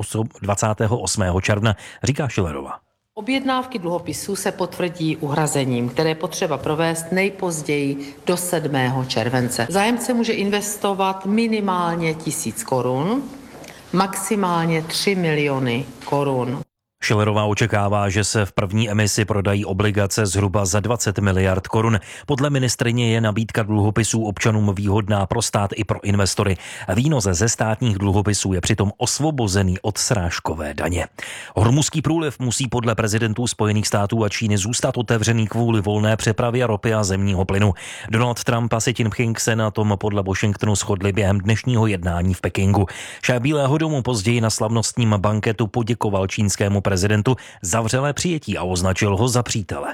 28. června, říká Schillerová. Objednávky dluhopisů se potvrdí uhrazením, které je potřeba provést nejpozději do 7. července. Zájemce může investovat minimálně 1000 korun, maximálně 3 miliony korun. Schillerová očekává, že se v první emisi prodají obligace zhruba za 20 miliard korun. Podle ministryně je nabídka dluhopisů občanům výhodná pro stát i pro investory. Výnos ze státních dluhopisů je přitom osvobozený od srážkové daně. Hormuzský průliv musí podle prezidentů Spojených států a Číny zůstat otevřený kvůli volné přepravě ropy a zemního plynu. Donald Trump a Xi Jinping se na tom podle Washingtonu shodli během dnešního jednání v Pekingu. Šéf Bílého domu později na slavnostním banketu poděkoval čínskému prezidentu za vřelé přijetí a označil ho za přítele.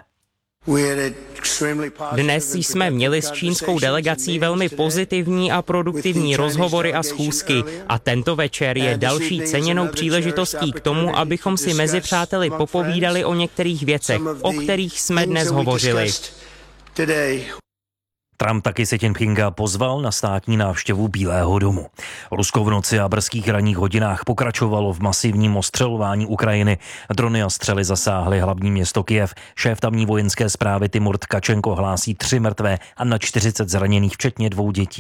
Dnes jsme měli s čínskou delegací velmi pozitivní a produktivní rozhovory a schůzky a tento večer je další ceněnou příležitostí k tomu, abychom si mezi přáteli popovídali o některých věcech, o kterých jsme dnes hovořili. Trump taky Xi Jinpinga pozval na státní návštěvu Bílého domu. Rusko v noci a brzkých ranních hodinách pokračovalo v masivním ostřelování Ukrajiny. Drony a střely zasáhly hlavní město Kyjev. Šéf tamní vojenské správy Timur Tkačenko hlásí 3 mrtvé a na 40 zraněných, včetně 2 dětí.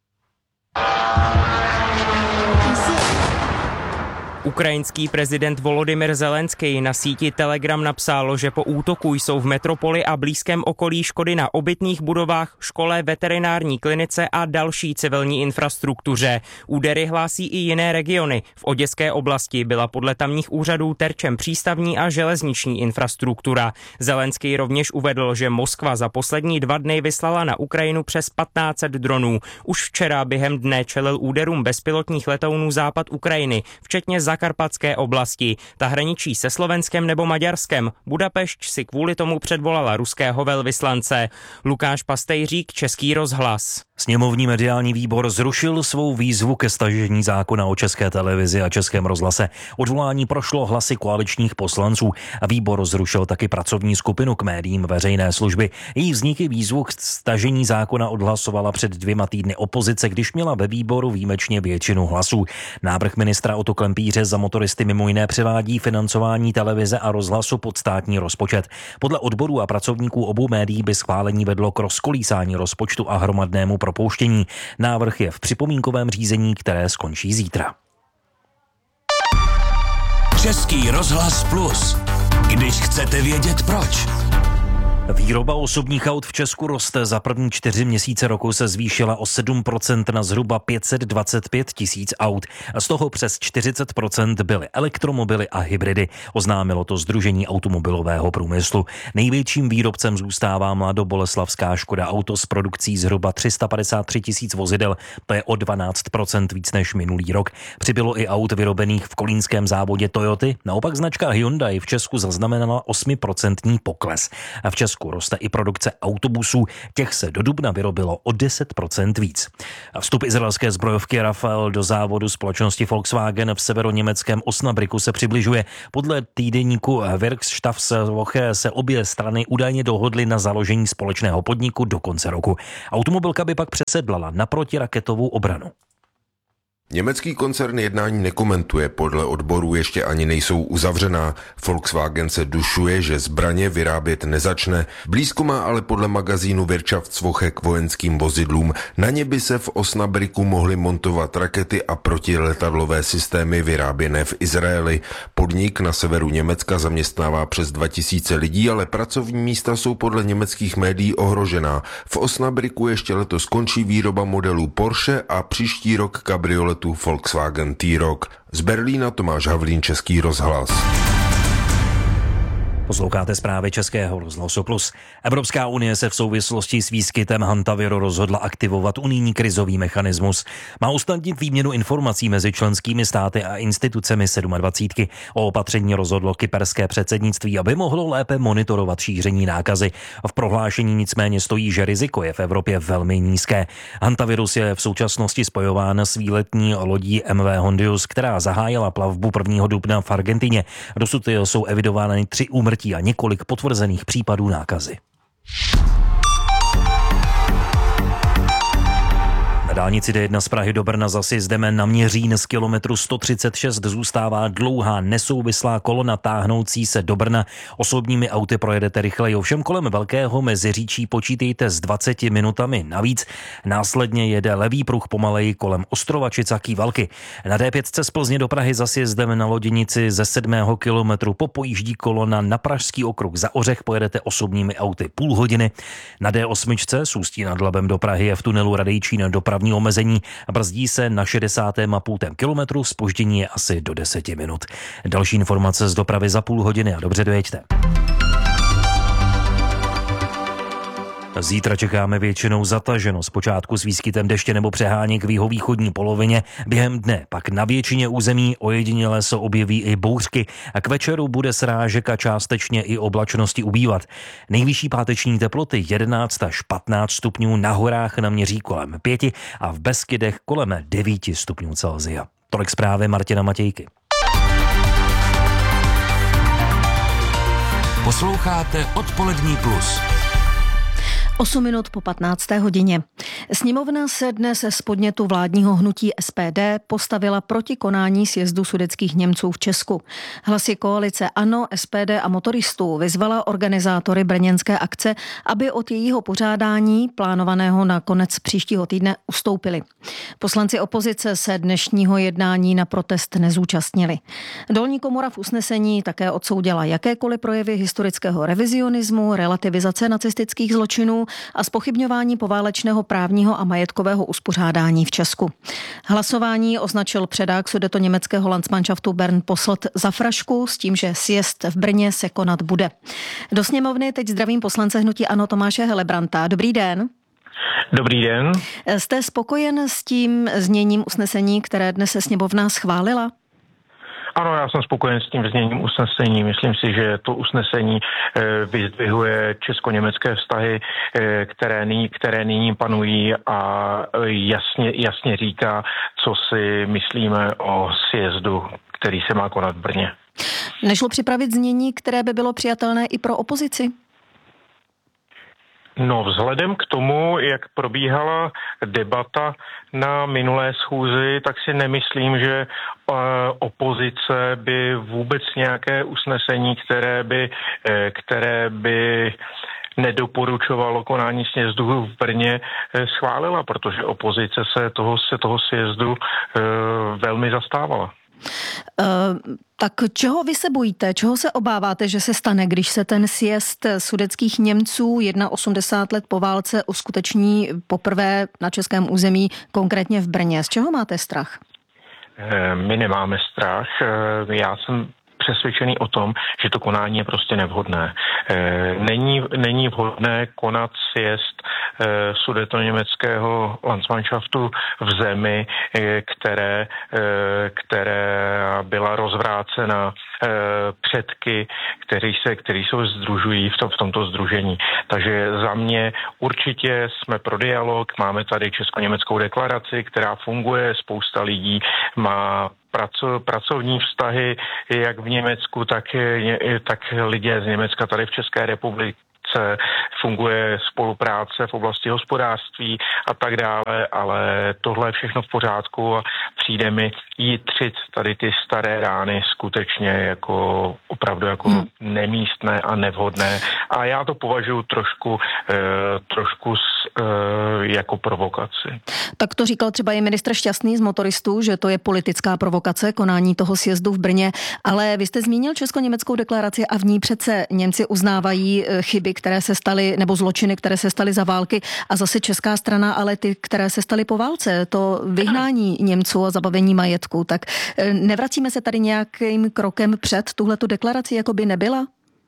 Ukrajinský prezident Volodymyr Zelenský na síti Telegram napsal, že po útoku jsou v metropoli a blízkém okolí škody na obytných budovách, škole, veterinární klinice a další civilní infrastruktuře. Údery hlásí i jiné regiony. V Oděské oblasti byla podle tamních úřadů terčem přístavní a železniční infrastruktura. Zelenský rovněž uvedl, že Moskva za poslední 2 dny vyslala na Ukrajinu přes 1500 dronů. Už včera během dne čelil úderům bezpilotních letounů západ Ukrajiny, včetně zakarpatské oblasti. Ta hraničí se Slovenskem nebo Maďarskem. Budapešť si kvůli tomu předvolala ruského velvyslance. Lukáš Pastejřík, Český rozhlas. Sněmovní mediální výbor zrušil svou výzvu ke stažení zákona o České televizi a Českém rozhlase. Odvolání prošlo hlasy koaličních poslanců a výbor zrušil taky pracovní skupinu k médiím veřejné služby. Její vzniky výzvu k stažení zákona odhlasovala před 2 týdny opozice, když měla ve výboru výjimečně většinu hlasů. Návrh ministra Otto Klempíře za motoristy mimo jiné převádí financování televize a rozhlasu pod státní rozpočet. Podle odborů a pracovníků obou médií by schválení vedlo k rozkolísání rozpočtu a hromadnému propouštění. Návrh je v připomínkovém řízení, které skončí zítra. Český rozhlas Plus. Když chcete vědět proč. Výroba osobních aut v Česku roste. Za první 4 měsíce roku se zvýšila o 7% na zhruba 525 000 aut. Z toho přes 40% byly elektromobily a hybridy. Oznámilo to Sdružení automobilového průmyslu. Největším výrobcem zůstává mladoboleslavská Škoda Auto s produkcí zhruba 353 000 vozidel. To je o 12% víc než minulý rok. Přibylo i aut vyrobených v kolínském závodě Toyoty. Naopak značka Hyundai v Česku zaznamenala 8% pokles. A v Česku roste i produkce autobusů, těch se do dubna vyrobilo o 10% víc. A vstup izraelské zbrojovky Rafael do závodu společnosti Volkswagen v severoněmeckém Osnabrücken se přibližuje. Podle týdeníku Werkstattwoche se obě strany údajně dohodly na založení společného podniku do konce roku. Automobilka by pak přesedlala na protiraketovou obranu. Německý koncern jednání nekomentuje, podle odborů ještě ani nejsou uzavřená. Volkswagen se dušuje, že zbraně vyrábět nezačne. Blízko má ale podle magazínu Wirtschaftswoche k vojenským vozidlům. Na ně by se v Osnabrücku mohly montovat rakety a protiletadlové systémy vyráběné v Izraeli. Podnik na severu Německa zaměstnává přes 2000 lidí, ale pracovní místa jsou podle německých médií ohrožená. V Osnabrücku ještě letos skončí výroba modelů Porsche a příští rok kabrioletu Volkswagen T-Roc. Z Berlína Tomáš Havlín, Český rozhlas. Posloucháte zprávy Českého rozhlasu Plus. Evropská unie se v souvislosti s výskytem hantaviru rozhodla aktivovat unijní krizový mechanismus. Má usnadnit výměnu informací mezi členskými státy a institucemi 27. O opatření rozhodlo kyperské předsednictví, aby mohlo lépe monitorovat šíření nákazy. V prohlášení nicméně stojí, že riziko je v Evropě velmi nízké. Hantavirus je v současnosti spojován s výletní lodí MV Hondius, která zahájila plavbu 1. dubna v Argentině. Dosud jsou evidovány 3 úmrtí a několik potvrzených případů nákazy. Na dálnici D1 z Prahy do Brna za sjezdem na Měřín z kilometru 136 zůstává dlouhá nesouvislá kolona táhnoucí se do Brna. Osobními auty projedete rychleji, ovšem kolem Velkého Meziříčí počítejte s 20 minutami navíc. Následně jede levý pruh pomaleji kolem Ostrova Čicaký Valky. Na D5 z Plzně do Prahy za sjezdem na Loděnici ze 7. kilometru popojíždí kolona na Pražský okruh. Za Ořech pojedete osobními auty půl hodiny. Na D8 z Ústí nad Labem do Prahy je v tunelu Radejčín dopravní omezení a brzdí se na 60,5 kilometru, zpoždění je asi do 10 minut. Další informace z dopravy za půl hodiny a dobře dojeďte. Zítra čekáme většinou zataženo, zpočátku s výskytem deště nebo přeháněk v jihovýchodní polovině. Během dne pak na většině území ojediněle se objeví i bouřky a k večeru bude srážek a částečně i oblačnosti ubývat. Nejvyšší páteční teploty 11 až 15 stupňů, na horách naměří kolem 5 a v Beskydech kolem 9 stupňů Celsia. Tolik zprávy Martina Matějky. Posloucháte Odpolední plus. 8 minut po 15. hodině. Sněmovna se dnes z podnětu vládního hnutí SPD postavila proti konání sjezdu sudetských Němců v Česku. Hlasy koalice ANO, SPD a motoristů vyzvala organizátory brněnské akce, aby od jejího pořádání, plánovaného na konec příštího týdne, ustoupili. Poslanci opozice se dnešního jednání na protest nezúčastnili. Dolní komora v usnesení také odsoudila jakékoliv projevy historického revizionismu, relativizace nacistických zločinů a zpochybňování poválečného právního a majetkového uspořádání v Česku. Hlasování označil předák sudetoněmeckého landsmanšaftu Bern Posselt za frašku s tím, že sjezd v Brně se konat bude. Do sněmovny teď zdravím poslance hnutí ANO Tomáše Helebranta. Dobrý den. Dobrý den. Jste spokojen s tím zněním usnesení, které dnes se sněmovna schválila? Ano, já jsem spokojen s tím zněním usnesení. Myslím si, že to usnesení vyzdvihuje česko-německé vztahy, které nyní panují a jasně říká, co si myslíme o sjezdu, který se má konat v Brně. Nešlo připravit znění, které by bylo přijatelné i pro opozici? No, vzhledem k tomu, jak probíhala debata na minulé schůzi, tak si nemyslím, že opozice by vůbec nějaké usnesení, které by nedoporučovalo konání sjezdu v Brně, schválila, protože opozice se toho sjezdu velmi zastávala. Tak čeho vy se bojíte? Čeho se obáváte, že se stane, když se ten sjezd sudetských Němců 81 let po válce uskuteční poprvé na českém území, konkrétně v Brně? Z čeho máte strach? My nemáme strach. Já jsem přesvědčený o tom, že to konání je prostě nevhodné. Není vhodné konat sjezd sudetoněmeckého Landsmannschaftu v zemi, která byla rozvrácena předky, kteří se sdružují v tomto sdružení. Takže za mě určitě jsme pro dialog, máme tady česko-německou deklaraci, která funguje, spousta lidí má pracovní vztahy jak v Německu, tak lidé z Německa tady v České republice. Funguje spolupráce v oblasti hospodářství a tak dále, ale tohle je všechno v pořádku a přijde mi jitřit tady ty staré rány skutečně opravdu nemístné a nevhodné. A já to považuji trošku jako provokaci. Tak to říkal třeba i ministr Šťastný z Motoristů, že to je politická provokace, konání toho sjezdu v Brně, ale vy jste zmínil česko-německou deklaraci a v ní přece Němci uznávají chyby, které se staly, nebo zločiny, které se staly za války a zase česká strana, ale ty, které se staly po válce, to vyhnání Němců a zabavení majetku, tak nevracíme se tady nějakým krokem před tuhletu deklaraci, jako by nebyla?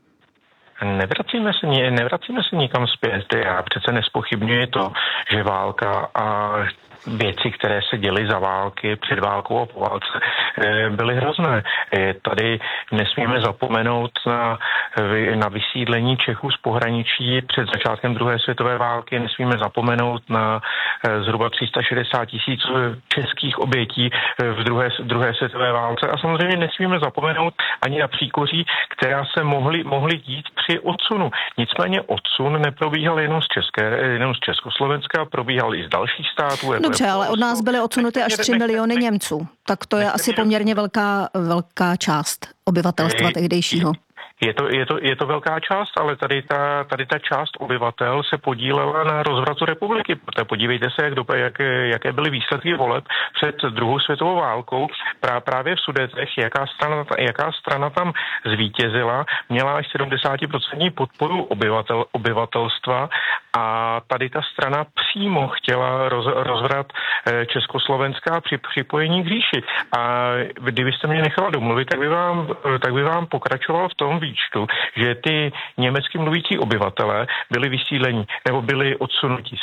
Nevracíme se nikam zpět. Já přece nespochybňuji to, že válka a věci, které se děly za války, před válkou a po válce, byly hrozné. Tady nesmíme zapomenout na vysídlení Čechů z pohraničí před začátkem druhé světové války, nesmíme zapomenout na zhruba 360 000 českých obětí v druhé světové válce a samozřejmě nesmíme zapomenout ani na příkoří, která se mohly dít při odsunu. Nicméně odsun neprobíhal jenom z Československa, probíhal i z dalších států. Dobře, ale od nás byly odsunuty až 3 miliony Němců. Tak to je asi poměrně velká část obyvatelstva tehdejšího. Je to velká část, ale tady ta část obyvatel se podílela na rozvratu republiky. Podívejte se, jaké byly výsledky voleb před druhou světovou válkou. Právě v Sudetech, jaká strana tam zvítězila, měla až 70% podporu obyvatelstva a tady ta strana přímo chtěla rozvrat Československa při připojení k říši. A kdybyste mě nechala domluvit, tak by vám pokračoval v tom výčtu, že ty německy mluvící obyvatelé byli vysídleni nebo byli odsunuti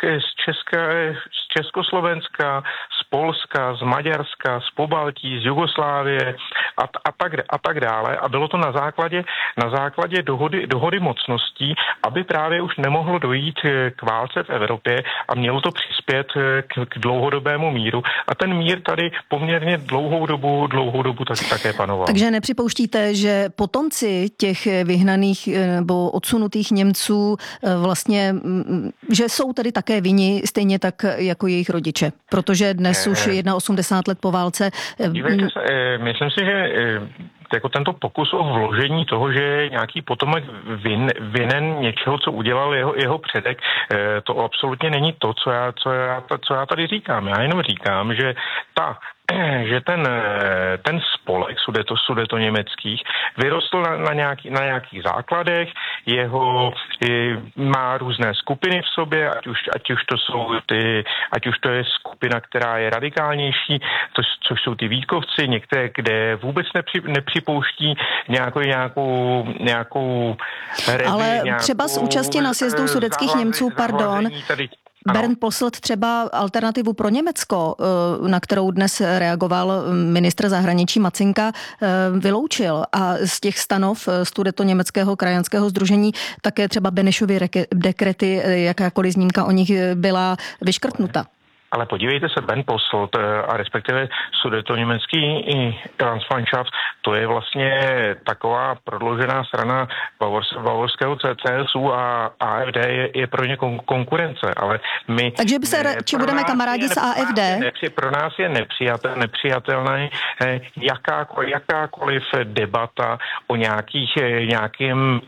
z Československa, z Polska, z Maďarska, z Pobaltí, z Jugoslávie a tak dále. A bylo to na základě dohody mocností, aby právě už nemohlo dojít k válce v Evropě a mělo to přispět k dlouhodobému míru. A ten mír tady poměrně dlouhou dobu také panoval. Takže nepřipouštíte, že potomci těch vyhnaných nebo odsunutých Němců vlastně, že jsou tedy také vinni stejně tak jako jejich rodiče, protože dnes už 81 let po válce. Dívejte se, myslím si, že jako tento pokus o vložení toho, že je nějaký potomek vinen něčeho, co udělal jeho předek, to absolutně není to, co já tady říkám. Já jenom říkám, že ten spolek sudetoněmeckých vyrostl na nějakých základech, má různé skupiny v sobě, ať už to je skupina, která je radikálnější, což jsou ty Vítkovci, některé, kde vůbec nepřipouští nějakou ale třeba z účasti na sjezdu sudetských Němců, pardon, Bernd Posselt třeba alternativu pro Německo, na kterou dnes reagoval ministr zahraničí Macinka, vyloučil a z těch stanov Sudetoněmeckého krajanského sdružení také třeba Benešovy dekrety, jakákoliv zmínka o nich byla vyškrtnuta. Ale podívejte se, Bernd Posselt a respektive Sudetoněmecký Landsmannschaft, to je vlastně taková prodloužená strana bavorského CSU a AfD je pro ně konkurence, ale my... Takže či budeme kamarádi s AfD? Pro nás je nepřijatelné jakákoliv debata o nějakým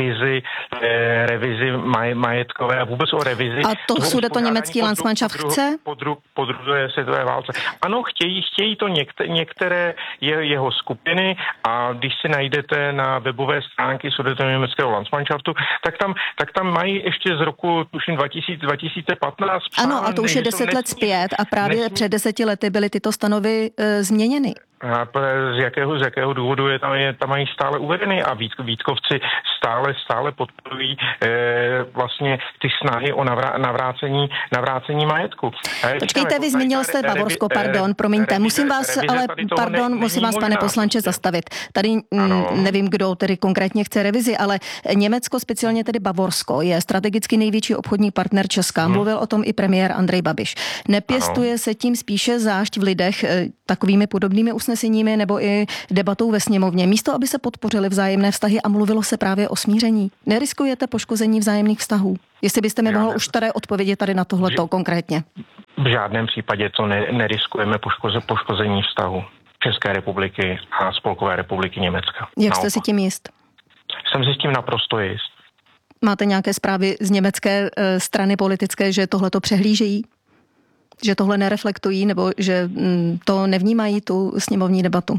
revizi majetkové a vůbec o revizi... A to Sudetoněmecký Landsmannschaft chce? Po druhé světové válce. Ano, chtějí to některé jeho skupiny a když si najdete na webové stránky Sudetoněmeckého Landsmannschaftu, tak tam mají ještě z roku, tuším, 2015. Ano, a to už je 10 let zpět a právě před 10 lety byly tyto stanovy změněny. A z jakého důvodu tam mají stále uvedeny a Vítkovci stále podporují vlastně ty snahy o navrácení majetku. Počkejte, vy zmínil jste Bavorsko, promiňte, musím vás, pane poslanče, zastavit. Tady nevím, kdo tedy konkrétně chce revizi, ale Německo, speciálně tedy Bavorsko, je strategicky největší obchodní partner Česka. Mluvil o tom i premiér Andrej Babiš. Nepěstuje se tím spíše zášť v lidech takovými podobnými usneseními nebo i debatou ve sněmovně, místo aby se podpořily vzájemné vztahy a mluvilo se právě o smíření? Neriskujete poškození vzájemných vztahů? Jestli byste mi mohl už tady odpovědět tady na tohleto konkrétně. V žádném případě to neriskujeme poškození vztahu České republiky a Spolkové republiky Německa. Jak jste si tím jist? Jsem si s tím naprosto jist. Máte nějaké zprávy z německé strany politické, že tohleto přehlížejí? Že tohle nereflektují nebo že to nevnímají, tu sněmovní debatu?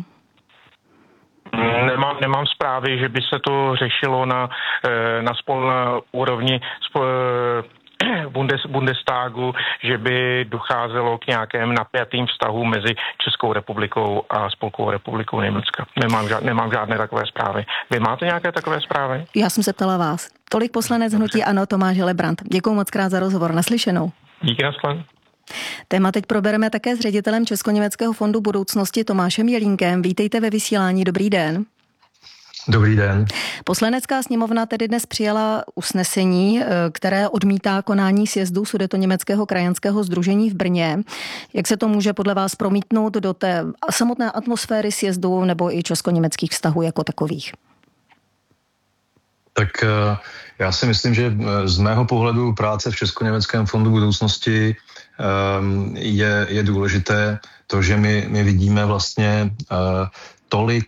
Nemám zprávy, že by se to řešilo na úrovni Bundestagu, že by docházelo k nějakým napjatým vztahům mezi Českou republikou a Spolkovou republikou Německa. Nemám žádné takové zprávy. Vy máte nějaké takové zprávy? Já jsem se ptala vás. Tolik poslanec hnutí ANO Tomáš Helebrant. Děkuju moc krát za rozhovor. Naslyšenou. Díky, naschle. Téma teď probereme také s ředitelem Českoněmeckého fondu budoucnosti Tomášem Jelínkem. Vítejte ve vysílání, dobrý den. Dobrý den. Poslanecká sněmovna tedy dnes přijala usnesení, které odmítá konání sjezdu Sudetoněmeckého krajanského sdružení v Brně. Jak se to může podle vás promítnout do té samotné atmosféry sjezdu nebo i českoněmeckých vztahů jako takových? Tak já si myslím, že z mého pohledu práce v Českoněmeckém fondu budoucnosti je důležité to, že my vidíme vlastně tolik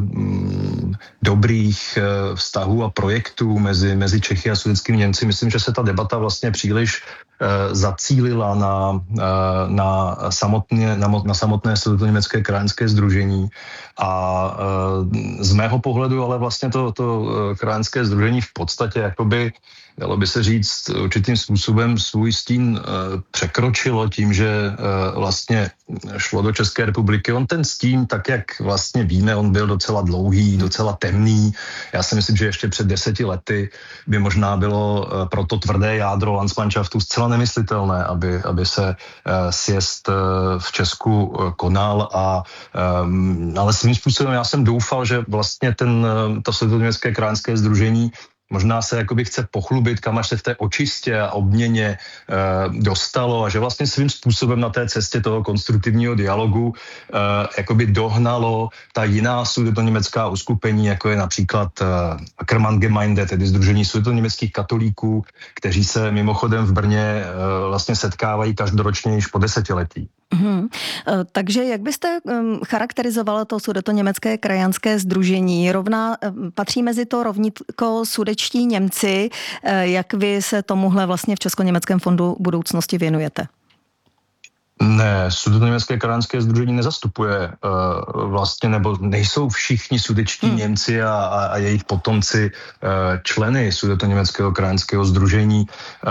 dobrých vztahů a projektů mezi Čechy a sudetskými Němci. Myslím, že se ta debata vlastně příliš zacílila na samotné Sudetoněmecké krajanské sdružení a z mého pohledu ale vlastně to krajanské sdružení v podstatě jakoby dalo by se říct určitým způsobem svůj stín překročilo tím, že vlastně šlo do České republiky. On ten stín, tak jak vlastně víme, on byl docela dlouhý, docela temný. Já si myslím, že ještě před 10 lety by možná bylo pro to tvrdé jádro Landsmannschaftu zcela nemyslitelné, aby se sjezd v Česku konal ale svým způsobem já jsem doufal, že vlastně to Sudetoněmecké krajanské sdružení možná se jakoby chce pochlubit, kam až se v té očistě a obměně dostalo a že vlastně svým způsobem na té cestě toho konstruktivního dialogu jakoby dohnalo ta jiná sudetoněmecká uskupení, jako je například Ackermann-Gemeinde, tedy Sdružení sudetoněmeckých katolíků, kteří se mimochodem v Brně vlastně setkávají každoročně již po desetiletí. Takže jak byste charakterizovala to Sudetoněmecké krajanské sdružení? Patří mezi to rovnítko sudečtí Němci. Jak vy se tomuhle vlastně v Českoněmeckém fondu budoucnosti věnujete? Ne, Sudetoněmecké krajanské sdružení nezastupuje vlastně, nebo nejsou všichni sudetští Němci a jejich potomci členy Sudetoněmeckého krajanského sdružení.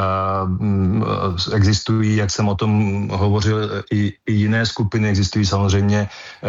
Existují, jak jsem o tom hovořil, i jiné skupiny, existují samozřejmě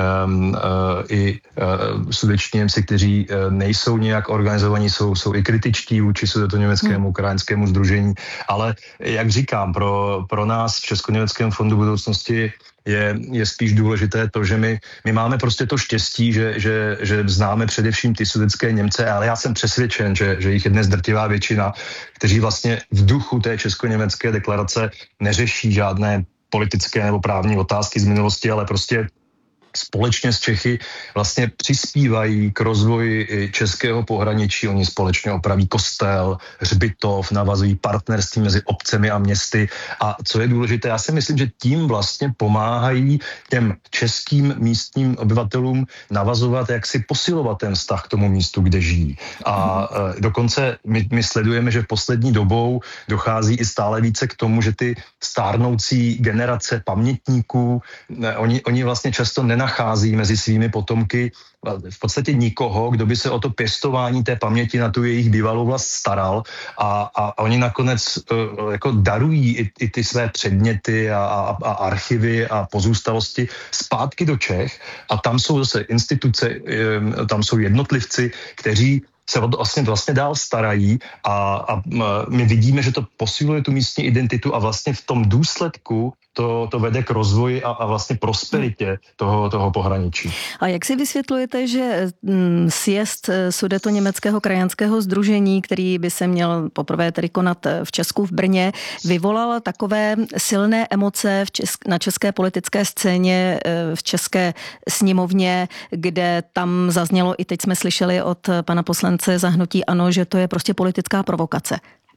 i sudetští Němci, kteří nejsou nějak organizovaní, jsou i kritičtí vůči Sudetoněmeckému krajanskému sdružení, ale jak říkám, pro nás v Českoněmeckém fondu budoucnosti je spíš důležité to, že my máme prostě to štěstí, že známe především ty sudetské Němce, ale já jsem přesvědčen, že jich je dnes drtivá většina, kteří vlastně v duchu té českoněmecké deklarace neřeší žádné politické nebo právní otázky z minulosti, ale prostě společně s Čechy vlastně přispívají k rozvoji českého pohraničí. Oni společně opraví kostel, hřbitov, navazují partnerství mezi obcemi a městy. A co je důležité, já si myslím, že tím vlastně pomáhají těm českým místním obyvatelům navazovat, jak si posilovat ten vztah k tomu místu, kde žijí. A dokonce my sledujeme, že v poslední dobou dochází i stále více k tomu, že ty stárnoucí generace pamětníků, oni vlastně často nenachází mezi svými potomky v podstatě nikoho, kdo by se o to pěstování té paměti na tu jejich bývalou vlast staral a oni nakonec jako darují i ty své předměty a archivy a pozůstalosti zpátky do Čech a tam jsou zase instituce, tam jsou jednotlivci, kteří se o to vlastně dál starají a my vidíme, že to posiluje tu místní identitu a vlastně v tom důsledku to vede k rozvoji a vlastně prosperitě toho pohraničí. A jak si vysvětlujete, že sjezd Sudetoněmeckého krajanského sdružení, který by se měl poprvé tedy konat v Česku v Brně, vyvolal takové silné emoce na české politické scéně, v české sněmovně, kde tam zaznělo, i teď jsme slyšeli od pana poslance za hnutí ANO, že to je prostě politická provokace?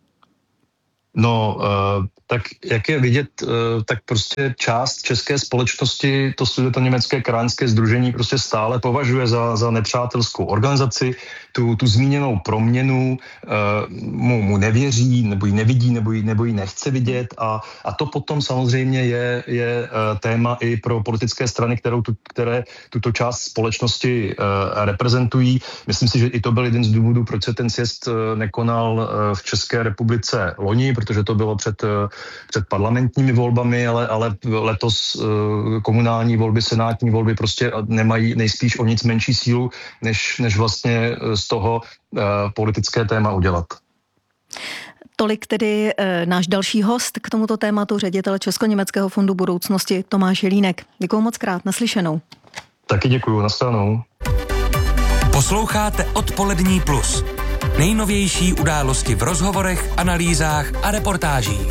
No, tak jak je vidět, tak prostě část české společnosti to Sudetoněmecké krajanské sdružení prostě stále považuje za nepřátelskou organizaci. Tu zmíněnou proměnu mu nevěří, nebo ji nevidí, nebo ji nechce vidět a to potom samozřejmě je téma i pro politické strany, které tuto část společnosti reprezentují. Myslím si, že i to byl jeden z důvodů, proč se ten sjezd nekonal v České republice loni, protože to bylo před parlamentními volbami, ale letos komunální volby, senátní volby prostě nemají nejspíš o nic menší sílu, než vlastně z toho politické téma udělat. Tolik tedy náš další host k tomuto tématu, ředitel Českoněmeckého fondu budoucnosti Tomáš Jelínek. Děkuju moc krát, naslyšenou. Taky děkuju, nashledanou. Posloucháte Odpolední plus. Nejnovější události v rozhovorech, analýzách a reportážích.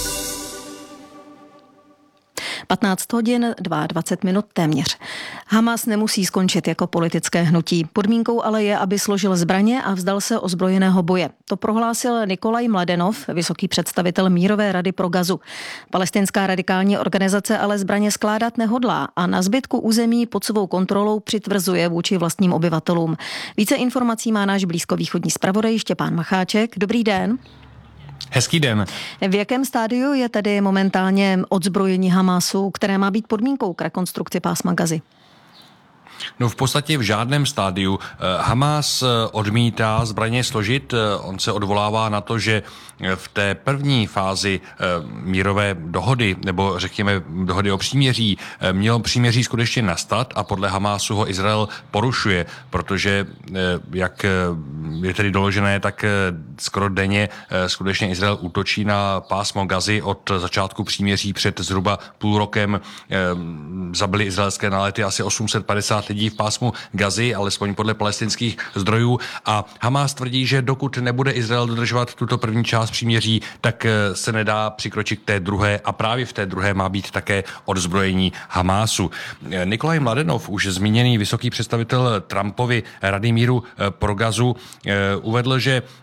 15 hodin 22 minut téměř. Hamas nemusí skončit jako politické hnutí. Podmínkou ale je, aby složil zbraně a vzdal se ozbrojeného boje. To prohlásil Nikolaj Mladenov, vysoký představitel Mírové rady pro Gazu. Palestinská radikální organizace ale zbraně skládat nehodlá a na zbytku území pod svou kontrolou přitvrzuje vůči vlastním obyvatelům. Více informací má náš blízkovýchodní zpravodaj Štěpán Macháček. Dobrý den. Hezký den. V jakém stádiu je tedy momentálně odzbrojení Hamasu, které má být podmínkou k rekonstrukci pásma Gazy? No v podstatě v žádném stádiu. Hamas odmítá zbraně složit. On se odvolává na to, že v té první fázi mírové dohody, nebo řekněme dohody o příměří, mělo příměří skutečně nastat a podle Hamasu ho Izrael porušuje, protože jak je tedy doložené, tak skoro denně skutečně Izrael útočí na pásmo Gazy. Od začátku příměří před zhruba půl rokem zabili izraelské nálety asi 850 lidí v pásmu Gazy, alespoň podle palestinských zdrojů. A Hamas tvrdí, že dokud nebude Izrael dodržovat tuto první část příměří, tak se nedá přikročit k té druhé a právě v té druhé má být také odzbrojení Hamasu. Nikolaj Mladenov, už zmíněný vysoký představitel Trumpovy Rady míru pro Gazu, uvedl, že dokud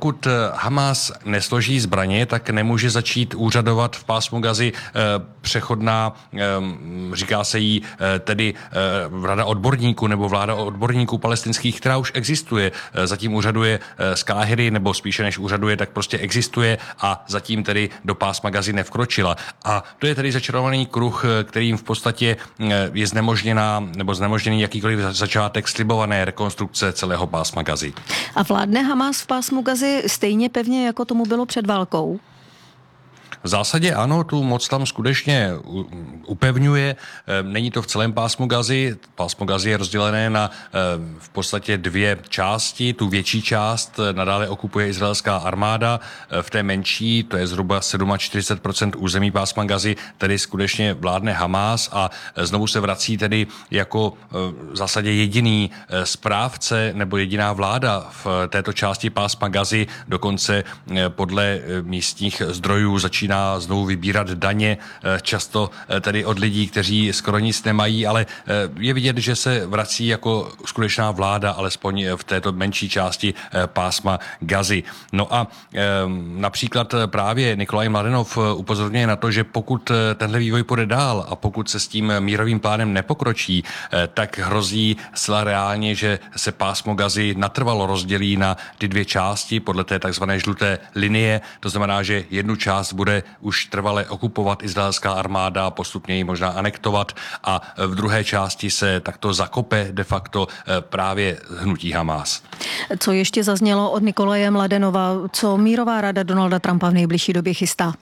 dokud Hamas nesloží zbraně, tak nemůže začít úřadovat v pásmu Gazy přechodná, říká se jí tedy rada odborníků nebo vláda odborníků palestinských, která už existuje. Zatím úřaduje z Káhiry, nebo spíše než úřaduje, tak prostě existuje a zatím tedy do pásma Gazy nevkročila. A to je tedy začarovaný kruh, kterým v podstatě je znemožněný jakýkoliv začátek slibované rekonstrukce celého pásma Gazy. A vládne Hamas v pásmu Gazy stejně pevně, jako tomu bylo před válkou? V zásadě ano, tu moc tam skutečně upevňuje. Není to v celém pásmu Gazy. Pásmo Gazy je rozdělené na v podstatě dvě části. Tu větší část nadále okupuje izraelská armáda. V té menší, to je zhruba 47% území pásma Gazy, tedy skutečně vládne Hamas a znovu se vrací tedy jako v zásadě jediný správce nebo jediná vláda v této části pásma Gazy. Dokonce podle místních zdrojů začíná znovu vybírat daně, často tedy od lidí, kteří skoro nic nemají, ale je vidět, že se vrací jako skutečná vláda, alespoň v této menší části pásma Gazy. No a například právě Nikolaj Mladenov upozorňuje na to, že pokud tenhle vývoj půjde dál a pokud se s tím mírovým plánem nepokročí, tak hrozí zcela reálně, že se pásmo Gazy natrvalo rozdělí na ty dvě části podle té takzvané žluté linie. To znamená, že jednu část bude už trvale okupovat izraelská armáda, postupně ji možná anektovat a v druhé části se takto zakope de facto právě hnutí Hamas. Co ještě zaznělo od Nikolaje Mladenova, co mírová rada Donalda Trumpa v nejbližší době chystá?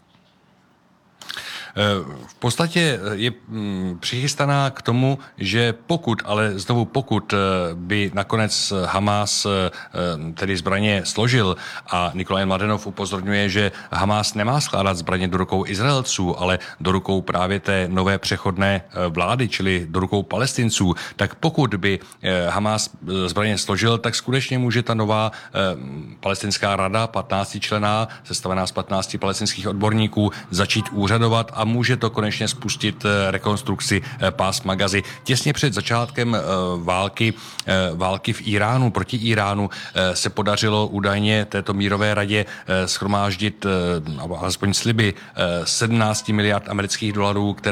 V podstatě je přichystaná k tomu, že pokud by nakonec Hamas tedy zbraně složil a Nikolaj Mladenov upozorňuje, že Hamas nemá skládat zbraně do rukou Izraelců, ale do rukou právě té nové přechodné vlády, čili do rukou Palestinců, tak pokud by Hamas zbraně složil, tak skutečně může ta nová palestinská rada, 15členná, sestavená z 15 palestinských odborníků, začít úřadovat a může to konečně spustit rekonstrukci pásma Gazy. Těsně před začátkem války v Iránu, proti Iránu, se podařilo údajně této mírové radě shromáždit alespoň sliby 17 miliard amerických dolarů, které